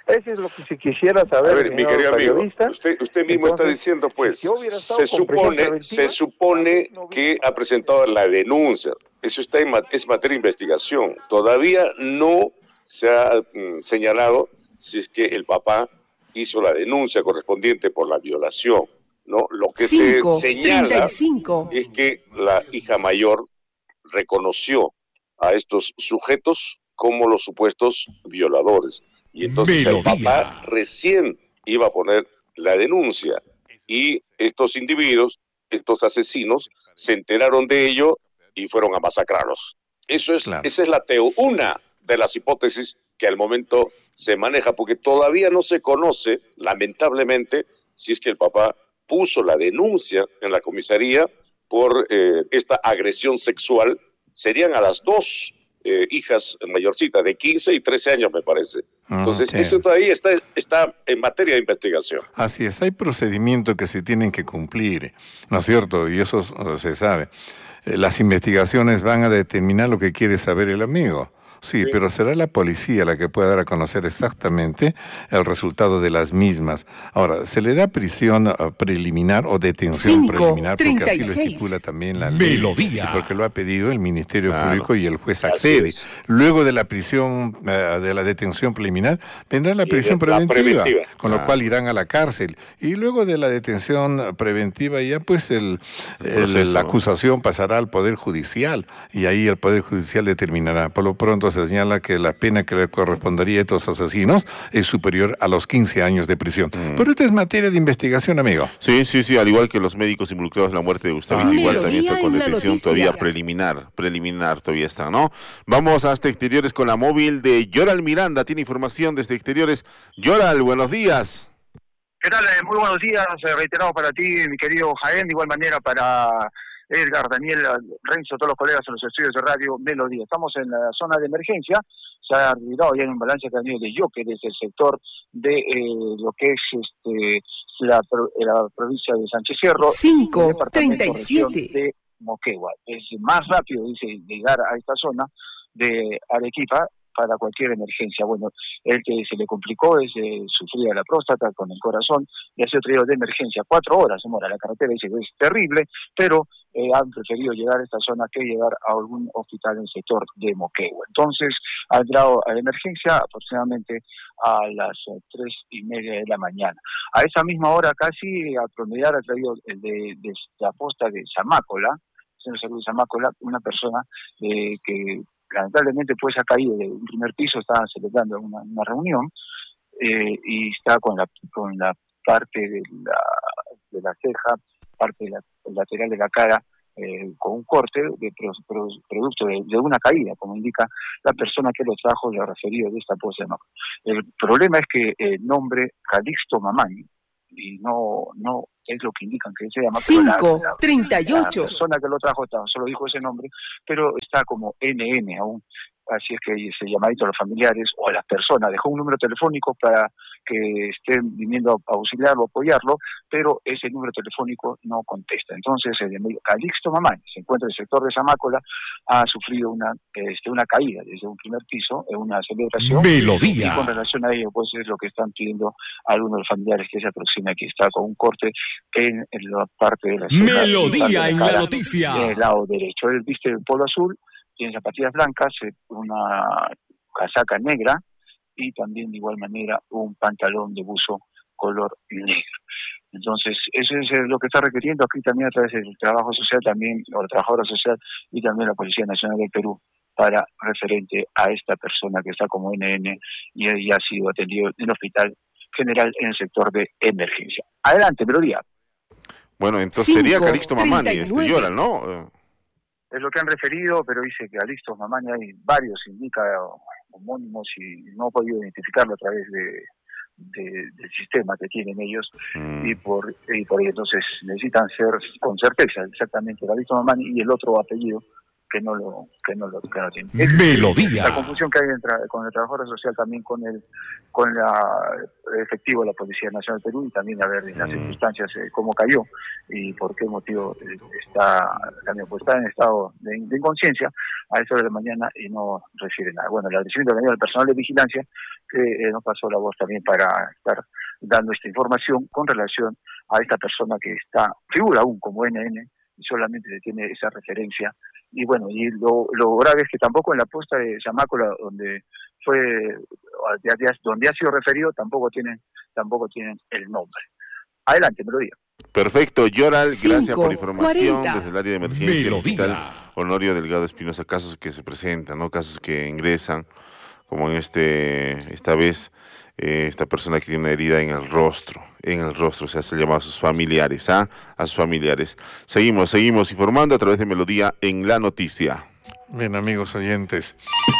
Eso es lo que si quisiera saber. A ver, mi querido amigo, usted, usted mismo Entonces, está diciendo, pues, si se supone, se supone que ha presentado la denuncia. Eso está en, es materia de investigación. Todavía no se ha mm, señalado si es que el papá hizo la denuncia correspondiente por la violación, ¿no? Lo que Cinco, se señala treinta y cinco. es que la hija mayor reconoció a estos sujetos como los supuestos violadores. Y entonces el papá recién iba a poner la denuncia. Y estos individuos, estos asesinos, se enteraron de ello y fueron a masacrarlos. Eso es, claro. Esa es la teo, una de las hipótesis que al momento se maneja, porque todavía no se conoce, lamentablemente, si es que el papá puso la denuncia en la comisaría por eh, esta agresión sexual. Serían a las dos eh, hijas mayorcitas, de quince y trece años, me parece. Entonces, okay. Eso todavía está, está en materia de investigación. Así es, hay procedimientos que se tienen que cumplir, ¿no es cierto? Y eso se sabe. Eh, las investigaciones van a determinar lo que quiere saber el amigo. Sí, sí, pero será la policía la que pueda dar a conocer exactamente el resultado de las mismas. Ahora, se le da prisión uh, preliminar o detención Cinco, preliminar porque treinta y seis. Así lo estipula también la ley. Melodía. Y porque lo ha pedido el Ministerio claro. Público y el juez accede. Luego de la prisión, uh, de la detención preliminar, vendrá la prisión la preventiva, preventiva, con claro. lo cual irán a la cárcel. Y luego de la detención preventiva ya pues el, el, el la acusación pasará al Poder Judicial y ahí el Poder Judicial determinará. Por lo pronto se señala que la pena que le correspondería a estos asesinos es superior a los quince años de prisión. Mm. Pero esta es materia de investigación, amigo. Sí, sí, sí, al igual que los médicos involucrados en la muerte de Gustavo, ah, igual también está con detención todavía preliminar, preliminar todavía está, ¿no? Vamos hasta exteriores con la móvil de Yoral Miranda, tiene información desde exteriores. Yoral, buenos días. ¿Qué tal? Muy buenos días, reiterado para ti, mi querido Jaén, de igual manera para Edgar, Daniel, Renzo, todos los colegas en los estudios de Radio Melodía. Estamos en la zona de emergencia, se ha retirado ya en un balance que ha tenido de Yoque desde el sector de eh, lo que es este la, la provincia de Sánchez Cerro, cinco treinta y siete de Moquegua. Es más rápido, dice, llegar a esta zona de Arequipa para cualquier emergencia. Bueno, el que se le complicó es eh, sufría la próstata con el corazón y ha sido traído de emergencia. Cuatro horas demora la carretera, dice que es terrible, pero eh, han preferido llegar a esta zona que llegar a algún hospital en el sector de Moquegua. Entonces, ha entrado a la emergencia aproximadamente a las eh, tres y media de la mañana. A esa misma hora casi, a promediar, ha traído el de, de la posta de Zamácola, Centro de Salud de Zamácola, una persona eh, que lamentablemente pues ha caído de un primer piso, estaba celebrando una, una reunión eh, y está con la con la parte de la de la ceja, parte de la, lateral de la cara eh, con un corte de pro, pro, producto de, de una caída, como indica la persona que lo trajo, lo referido de esta pose. No. El problema es que el nombre Calixto Mamani, y no no es lo que indican que se llama. cinco treinta y ocho. La persona que lo trajo solo dijo ese nombre, pero está como N N aún. Así es que ese llamadito a los familiares o a las personas, dejó un número telefónico para que estén viniendo a auxiliarlo, apoyarlo, pero ese número telefónico no contesta. Entonces, el Calixto Mamani se encuentra en el sector de Zamácola, ha sufrido una este, una caída desde un primer piso, en una celebración. Melodía. Y con relación a ello, pues es lo que están pidiendo algunos de los familiares que se aproxima aquí. Está con un corte en, en la parte de la ceja, Melodía en, en la noticia. En el lado derecho. Él viste el polo azul, tiene zapatillas blancas, una casaca negra y también de igual manera un pantalón de buzo color negro. Entonces, eso es lo que está requiriendo aquí también a través del trabajo social, también, o la trabajadora social y también la Policía Nacional del Perú, para referente a esta persona que está como N N y ya ha sido atendido en el Hospital General en el sector de emergencia. Adelante, Melodía. Bueno, entonces sería Calixto Mamani, este Yoral, ¿no? Es lo que han referido, pero dice que Calixto Mamani hay varios, indica homónimos y no ha podido identificarlo a través de, de del sistema que tienen ellos mm. y por y por ello entonces necesitan ser con certeza exactamente Calixto Mamani y el otro apellido que no lo que no lo que no tiene. Melodía. La confusión que hay entre, con el trabajador social, también con el con la el efectivo de la Policía Nacional del Perú, y también a ver en las Mm. circunstancias eh, cómo cayó y por qué motivo eh, está también pues está en estado de, de inconsciencia a esa hora de la mañana y no refiere nada. Bueno, el agradecimiento también al personal de vigilancia que eh, nos pasó la voz también para estar dando esta información con relación a esta persona que está figura aún como N N y solamente se tiene esa referencia. Y bueno, y lo, lo grave es que tampoco en la posta de Zamácola, donde fue donde ha sido referido, tampoco tienen tampoco tienen el nombre. Adelante, Melodía. Perfecto, Yoral, gracias por la Cinco, información cuarenta. desde el área de emergencia del Melodía. Hospital Honorio Delgado Espinosa, casos que se presentan, ¿no? Casos que ingresan, como en este esta vez eh, esta persona que tiene una herida en el rostro, en el rostro, o sea, se llama a sus familiares, ¿ah? A sus familiares. Seguimos, seguimos informando a través de Melodía en la noticia. Bien, amigos oyentes,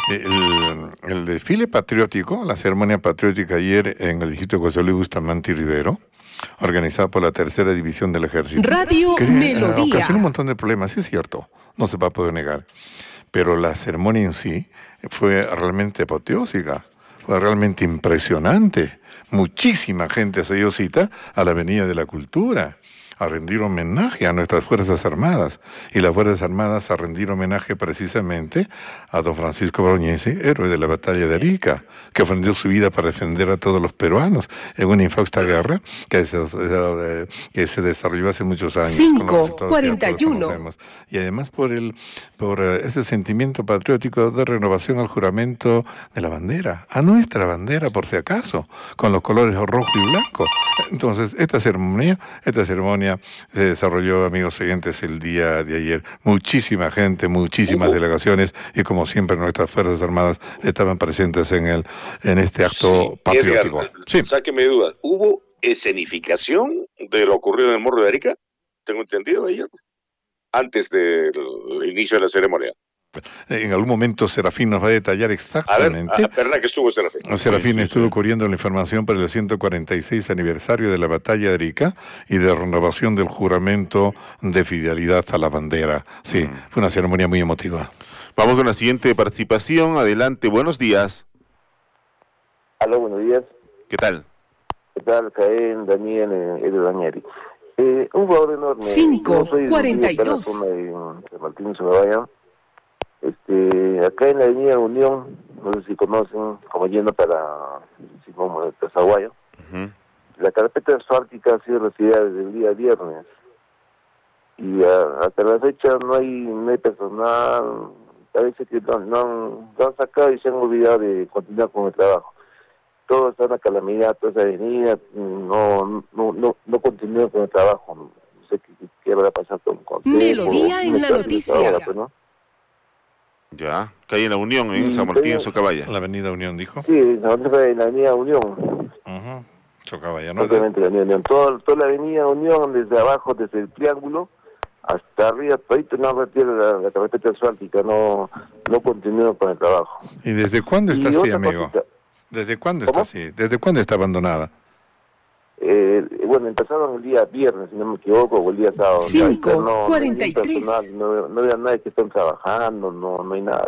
el, el desfile patriótico, la ceremonia patriótica ayer en el distrito de José Luis Bustamante y Rivero, organizada por la tercera división del ejército. Radio que, eh, Melodía. ocasionó un montón de problemas, sí es cierto, no se va a poder negar, pero la ceremonia en sí fue realmente apoteósica, fue realmente impresionante. Muchísima gente se dio cita a la Avenida de la Cultura a rendir homenaje a nuestras Fuerzas Armadas, y las Fuerzas Armadas a rendir homenaje precisamente a don Francisco Broñese, héroe de la batalla de Arica, que ofrendió su vida para defender a todos los peruanos en una infausta guerra que se, eh, que se desarrolló hace muchos años. Cinco, cuarenta y uno. Y además por el por eh, ese sentimiento patriótico de renovación al juramento de la bandera, a nuestra bandera por si acaso, con los colores rojo y blanco. Entonces, esta ceremonia, esta ceremonia se desarrolló, amigos oyentes, el día de ayer. Muchísima gente, muchísimas Hubo. delegaciones, y como siempre nuestras Fuerzas Armadas estaban presentes en el en este acto Sí, patriótico. Edgar, Sí. sáqueme de duda. ¿Hubo escenificación de lo ocurrido en el Morro de Arica? Tengo entendido ayer, antes del inicio de la ceremonia. En algún momento Serafín nos va a detallar A ver, exactamente. a- verdad que estuvo Serafín. Serafín Sí, sí, estuvo sí. cubriendo la información para el ciento cuarenta y seis aniversario de la batalla de Arica y de renovación del juramento de fidelidad a la bandera. Sí, Mm. fue una ceremonia muy emotiva. Vamos con la siguiente participación. Adelante, buenos días. Aló, buenos días. ¿Qué tal? ¿Qué tal, Caen, Daniel, eh, Edu Dañari? Eh, un favor enorme. Cinco, Yo soy de cuarenta y de la dos. zona de San Martín Sobaya. Este, acá en la avenida Unión, no sé si conocen, como yendo para Simón de Zaguayo, Ujú. la carpeta asfáltica ha sido recibida desde el día viernes. Y ah, hasta la fecha no hay, no hay personal, parece que no, no han, lo han sacado y se han olvidado de continuar con el trabajo. Todo está en la calamidad, toda esa avenida, no, no, no, no continúa con el trabajo. No sé qué, qué va a pasar con con Melodía en la con- noticia. ahora, pues, ¿no? Ya, calle en la Unión, en Y San Martín, en tengo- Socabaya. La Avenida Unión, dijo. Sí, nosotros en la avenida Unión, Ujú. Chocabaya, ¿no? obviamente la avenida Unión. Todo, toda la avenida Unión, desde abajo, desde el triángulo, hasta arriba, todito no retira la, la carpeta asfáltica, no, no continúa con el trabajo. ¿Y desde cuándo está Y así, otra amigo? cosita, ¿Desde cuándo ¿Cómo? está así? ¿Desde cuándo está abandonada? Eh, bueno, empezaron el día viernes, si no me equivoco, o el día sábado. Cinco, Ahorita no, cuarenta y no hay tres. personal, no, no había nadie que estén trabajando, no, no hay nada.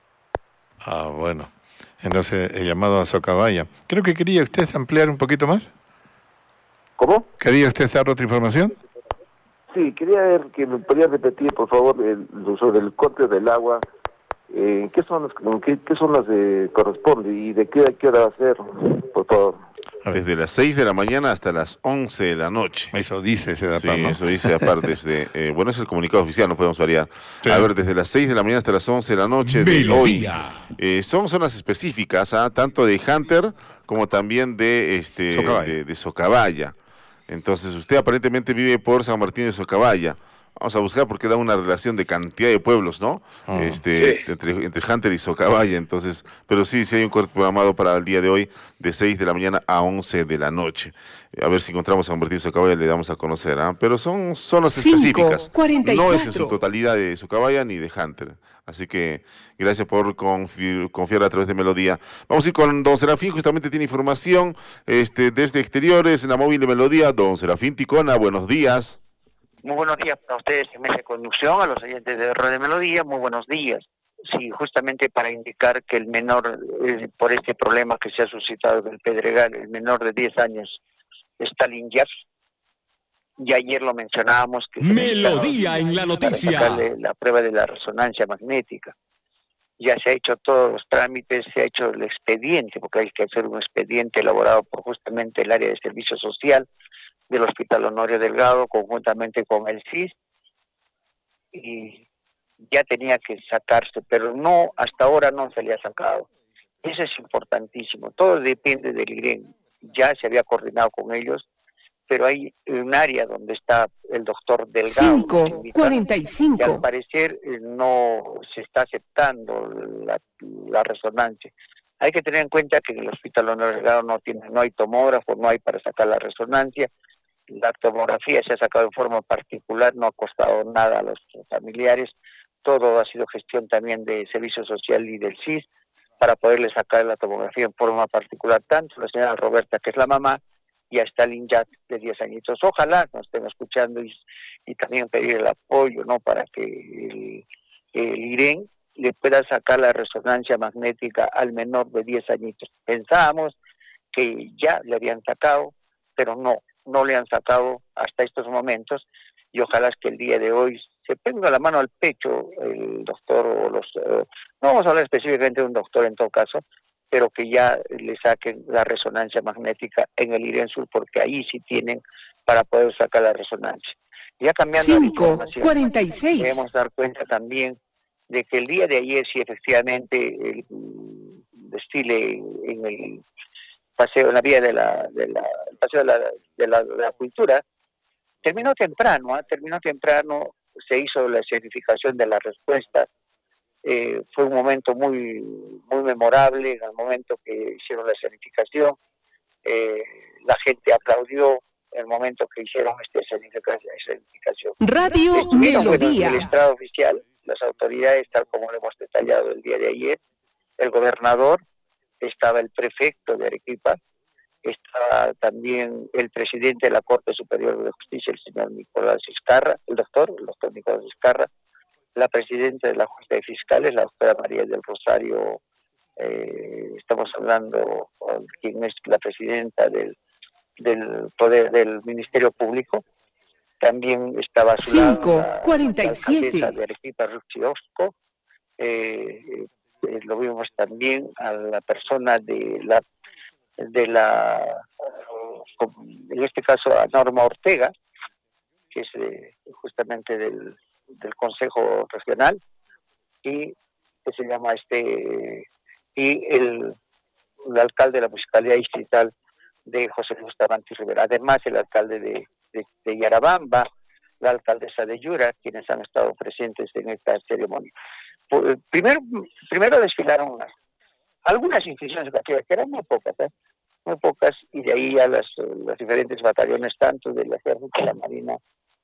Ah, bueno. Entonces, el llamado a Socabaya. Creo que quería usted ampliar un poquito más. ¿Cómo? ¿Quería usted dar otra información? Sí, quería ver que me podía repetir, por favor, el, lo sobre el corte del agua. Eh, ¿En qué zonas, en qué, qué zonas eh, corresponde y de qué a qué hora va a ser? Por favor. Desde las seis de la mañana hasta las once de la noche. Eso dice ese Sí, dato, ¿no? eso dice aparte. Desde, eh, bueno, es el comunicado oficial, no podemos variar. Sí. A ver, desde las seis de la mañana hasta las once de la noche de hoy. Melodía. Eh, son zonas específicas, ¿ah? Tanto de Hunter como también de, este, Socabaya. de, de Socabaya. Entonces, usted aparentemente vive por San Martín de Socabaya. Vamos a buscar porque da una relación de cantidad de pueblos, ¿no? Ah. Este, Sí. entre, entre Hunter y Socabaya. Entonces, pero sí, sí hay un corte programado para el día de hoy de seis de la mañana a once de la noche. Eh, A ver si encontramos a San Martín de Socabaya, le damos a conocer, ¿ah? Pero son zonas Cinco, específicas. cuarenta y No es en cuatro. su totalidad de Socabaya ni de Hunter. Así que gracias por confi- confiar a través de Melodía. Vamos a ir con don Serafín, justamente tiene información este, desde exteriores en la móvil de Melodía. Don Serafín Ticona, buenos días. Muy buenos días para ustedes en mesa de conducción, a los oyentes de Radio Melodía, muy buenos días. Sí, justamente para indicar que el menor, eh, por este problema que se ha suscitado en el Pedregal, el menor de diez años, Stalin Yaf, y ayer lo mencionábamos. Que Melodía en la noticia. La prueba de la resonancia magnética. Ya se ha hecho todos los trámites, se ha hecho el expediente, porque hay que hacer un expediente elaborado por justamente el área de servicio social del Hospital Honorio Delgado, conjuntamente con el C I S, y ya tenía que sacarse, pero no, hasta ahora no se le ha sacado. Eso es importantísimo, todo depende del I R E N, ya se había coordinado con ellos, pero hay un área donde está el doctor Delgado. cinco cuarenta y cinco. Y al parecer eh, no se está aceptando la, la resonancia. Hay que tener en cuenta que en el Hospital Honorio Delgado no tiene, no hay tomógrafo, no hay para sacar la resonancia. La tomografía se ha sacado en forma particular, no ha costado nada a los familiares. Todo ha sido gestión también de Servicio Social y del C I S para poderle sacar la tomografía en forma particular, tanto la señora Roberta, que es la mamá, y a Stalin Yat, de diez añitos. Ojalá nos estén escuchando y, y también pedir el apoyo, ¿no?, para que el, el I R E N le pueda sacar la resonancia magnética al menor de diez añitos. Pensábamos que ya le habían sacado, pero no, no le han sacado hasta estos momentos, y ojalá es que el día de hoy se ponga la mano al pecho el doctor, o los eh, no vamos a hablar específicamente de un doctor en todo caso, pero que ya le saquen la resonancia magnética en el I R E N Sur, porque ahí sí tienen para poder sacar la resonancia. Ya cambiando cinco cuarenta y seis. Debemos dar cuenta también de que el día de ayer sí efectivamente el desfile en el paseo, en la vía de la, de la el paseo de la, de la, de la cultura, terminó temprano, ¿eh? terminó temprano, se hizo la escenificación de la respuesta. Eh, fue un momento muy muy memorable en el momento que hicieron la escenificación. Eh, la gente aplaudió en el momento que hicieron esta escenificación. Radio Estuvieron, Melodía. bueno, el estrado oficial, las autoridades, tal como lo hemos detallado el día de ayer, el gobernador, estaba el prefecto de Arequipa, estaba también el presidente de la Corte Superior de Justicia, el señor Nicolás Vizcarra, el doctor, el doctor Nicolás Vizcarra, la presidenta de la Junta de Fiscales, la doctora María del Rosario, eh, estamos hablando con quien es la presidenta del, del poder del Ministerio Público, también estaba a su cinco lado cuarenta y la siete. alcaldesa de Arequipa, Ruxi Osco, eh, eh, lo vimos también a la persona de la, de la en este caso a Norma Ortega, que es eh, justamente del del Consejo Regional, y que se llama este y el, el alcalde de la Municipalidad Distrital de José Luis Bustamante Rivera, además el alcalde de, de, de Yarabamba, la alcaldesa de Yura, quienes han estado presentes en esta ceremonia. Por, primero, primero desfilaron unas, algunas instituciones educativas, que eran muy pocas, ¿eh? muy pocas, y de ahí a las, las diferentes batallones, tanto del Ejército, de la Marina,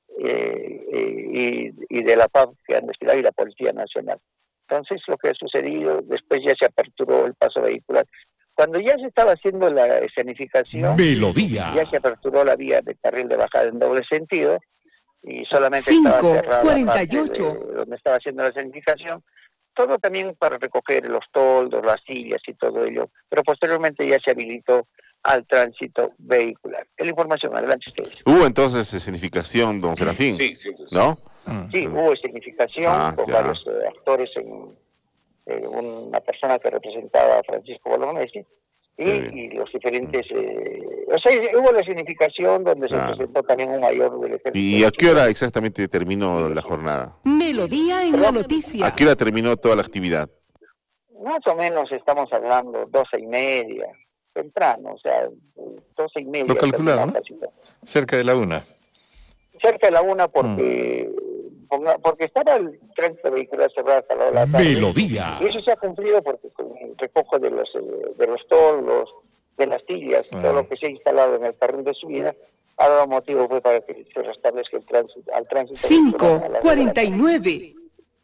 Eh, eh, y, y de la P A V que han desfilado, y la Policía Nacional. Entonces lo que ha sucedido, después ya se aperturó el paso vehicular. Cuando ya se estaba haciendo la escenificación, Melodía. ya se aperturó la vía de carril de bajada en doble sentido, y solamente estaba cerrada cuarenta y ocho. la parte de donde estaba haciendo la escenificación, todo también para recoger los toldos, las sillas y todo ello, pero posteriormente ya se habilitó al tránsito vehicular. Es la información, adelante ustedes. Hubo entonces escenificación, don Serafín, Sí, sí, sí. ¿no? Sí, hubo escenificación Ah, con ya. varios eh, actores, en, eh, una persona que representaba a Francisco Bolognesi, y, y los diferentes... Eh, o sea, hubo la escenificación donde Claro. se presentó también un mayor del ejército. ¿Y a qué hora exactamente terminó la jornada? Melodía en la noticia. ¿A qué hora terminó toda la actividad? Más o menos estamos hablando doce y media, temprano, o sea, doce y media. Lo calculado, ¿no? casi, Cerca de la una. cerca de la una porque ponga- porque estaba el tránsito vehicular cerrado hasta la hora de la tarde. Melodía. Y eso se ha cumplido porque con el recojo de los eh, de los toldos, de las sillas, Ah. todo lo que se ha instalado en el carril de subida, ha dado motivo fue para que se restablezca el tránsito al tránsito cinco vehicular a las cuarenta y nueve nueve.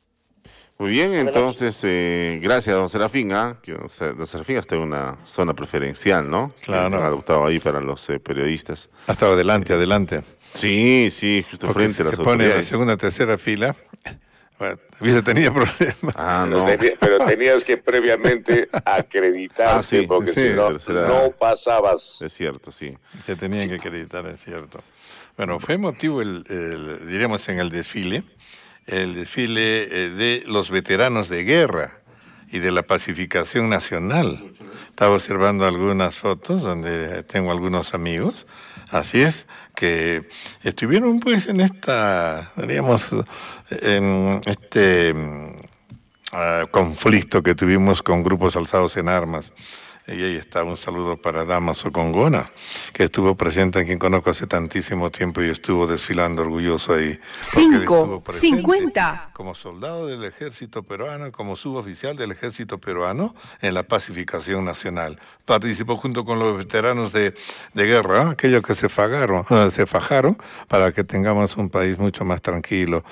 Muy bien, entonces, eh, gracias, don Serafín, ¿ah? Que don Se- don Serafín está en una zona preferencial, ¿no? Claro. Que han adoptado ahí para los eh, periodistas. Ha estado adelante, adelante. Sí, sí, justo Porque frente si a las se pone en la autoridades. segunda, tercera fila, bueno, hubiese tenido problemas. Ah, Pero, no. tenía- pero tenías que previamente acreditarte, Ah, sí, porque sí, si no, tercera- no pasabas. Es cierto, sí. Se tenían que acreditar, es cierto. Bueno, fue emotivo, el, el, diríamos, en el desfile, el desfile eh, de los veteranos de guerra y de la pacificación nacional. Estaba observando algunas fotos donde tengo algunos amigos, así es, que estuvieron pues en esta, diríamos, en este uh, conflicto que tuvimos con grupos alzados en armas. Y ahí está un saludo para Damaso Congona, que estuvo presente, a quien conozco hace tantísimo tiempo y estuvo desfilando orgulloso ahí. Cinco, cincuenta. Como soldado del ejército peruano, como suboficial del ejército peruano en la pacificación nacional. Participó junto con los veteranos de, de guerra, ¿eh? Aquellos que se fagaron, uh, se fajaron para que tengamos un país mucho más tranquilo.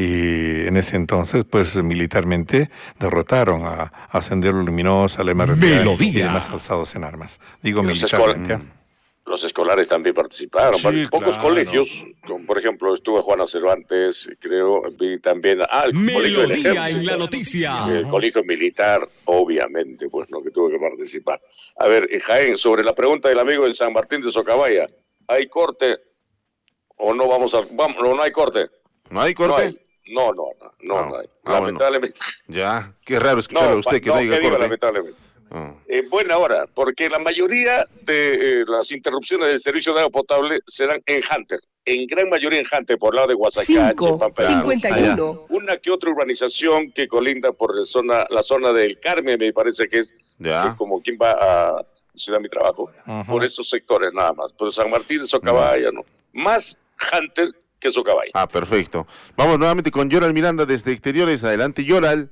Y en ese entonces, pues militarmente derrotaron a, a Sendero Luminoso, a la M R T Melodía. y demás alzados en armas. Digo Y los militarmente. escol- Los escolares también participaron. Sí, Pocos claro. colegios, como por ejemplo estuvo Juana Cervantes, creo, vi también ah, el colegio del Melodía ejército, en la noticia. el colegio militar, obviamente, pues no, que tuvo que participar. A ver, eh, Jaén, sobre la pregunta del amigo en San Martín de Socabaya, ¿hay corte o no vamos a, vamos, no, no hay corte? ¿No hay No corte? hay. No, no, no, no, Ah, no hay. ah, Lamentablemente. Ya, qué raro escucharlo a usted que no, no, diga ¿qué digo corte. lamentablemente? Ah. En buena hora, porque la mayoría de eh, las interrupciones del servicio de agua potable serán en Hunter, en gran mayoría en Hunter, por el lado de Guasacache, Cinco, Pampelano. cincuenta y uno. Una que otra urbanización que colinda por la zona, la zona del Carmen, me parece que es Ya. eh, como quien va a Ciudad Mi Trabajo, Ajá. por esos sectores nada más. Pero San Martín de Socabaya, no. Más Hunter que Socabaya. Ah, perfecto. Vamos nuevamente con Yoral Miranda desde Exteriores. Adelante, Yoral.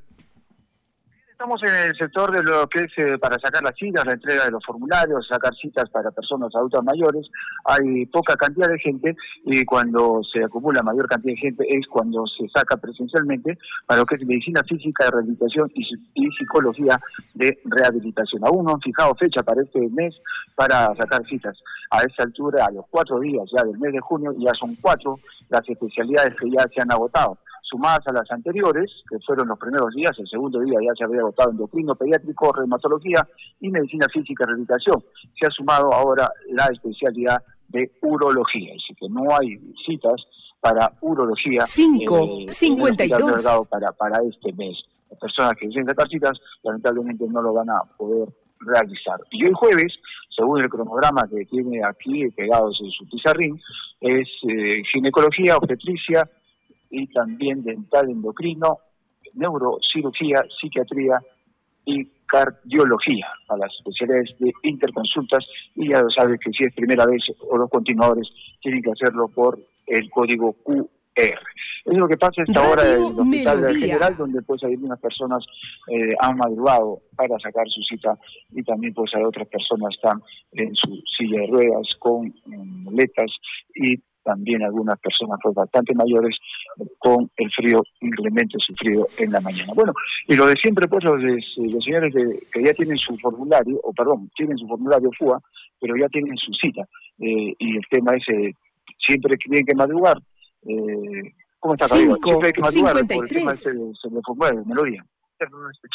Estamos en el sector de lo que es eh, para sacar las citas, la entrega de los formularios, sacar citas para personas adultas mayores. Hay poca cantidad de gente y cuando se acumula mayor cantidad de gente es cuando se saca presencialmente para lo que es medicina física, de rehabilitación y, y psicología de rehabilitación. Aún no han fijado fecha para este mes para sacar citas. A esa altura, a los cuatro días ya del mes de junio, ya son cuatro las especialidades que ya se han agotado, sumadas a las anteriores, que fueron los primeros días. El segundo día ya se había agotado endocrino pediátrico, reumatología y medicina física y rehabilitación. Se ha sumado ahora la especialidad de urología, así que no hay citas para urología. Cinco, eh, cincuenta y en el dos. Hospital Delgado para, para este mes. Las personas que deseen sacar citas, lamentablemente no lo van a poder realizar. Y hoy jueves, según el cronograma que tiene aquí pegados en su pizarrín, es eh, ginecología, obstetricia, y también dental, endocrino, neurocirugía, psiquiatría y cardiología a las especialidades de interconsultas. Y ya lo sabe que si es primera vez o los continuadores tienen que hacerlo por el código Q R. Es lo que pasa esta Radio hora en el Hospital Melodía. General, donde pues hay algunas personas eh, han madrugado para sacar su cita y también pues hay otras personas que están en su silla de ruedas con mm, muletas y también algunas personas pues bastante mayores con el frío inclemente sufrido en la mañana. Bueno, y lo de siempre pues los, de, los señores de, que ya tienen su formulario, o perdón, tienen su formulario F U A, pero ya tienen su cita, eh, y el tema es, eh, siempre tienen que madrugar. Eh, ¿Cómo está, Javier? Cinco, Siempre hay que madrugar cincuenta y por el tema tres. ese de, de formulario, melodía.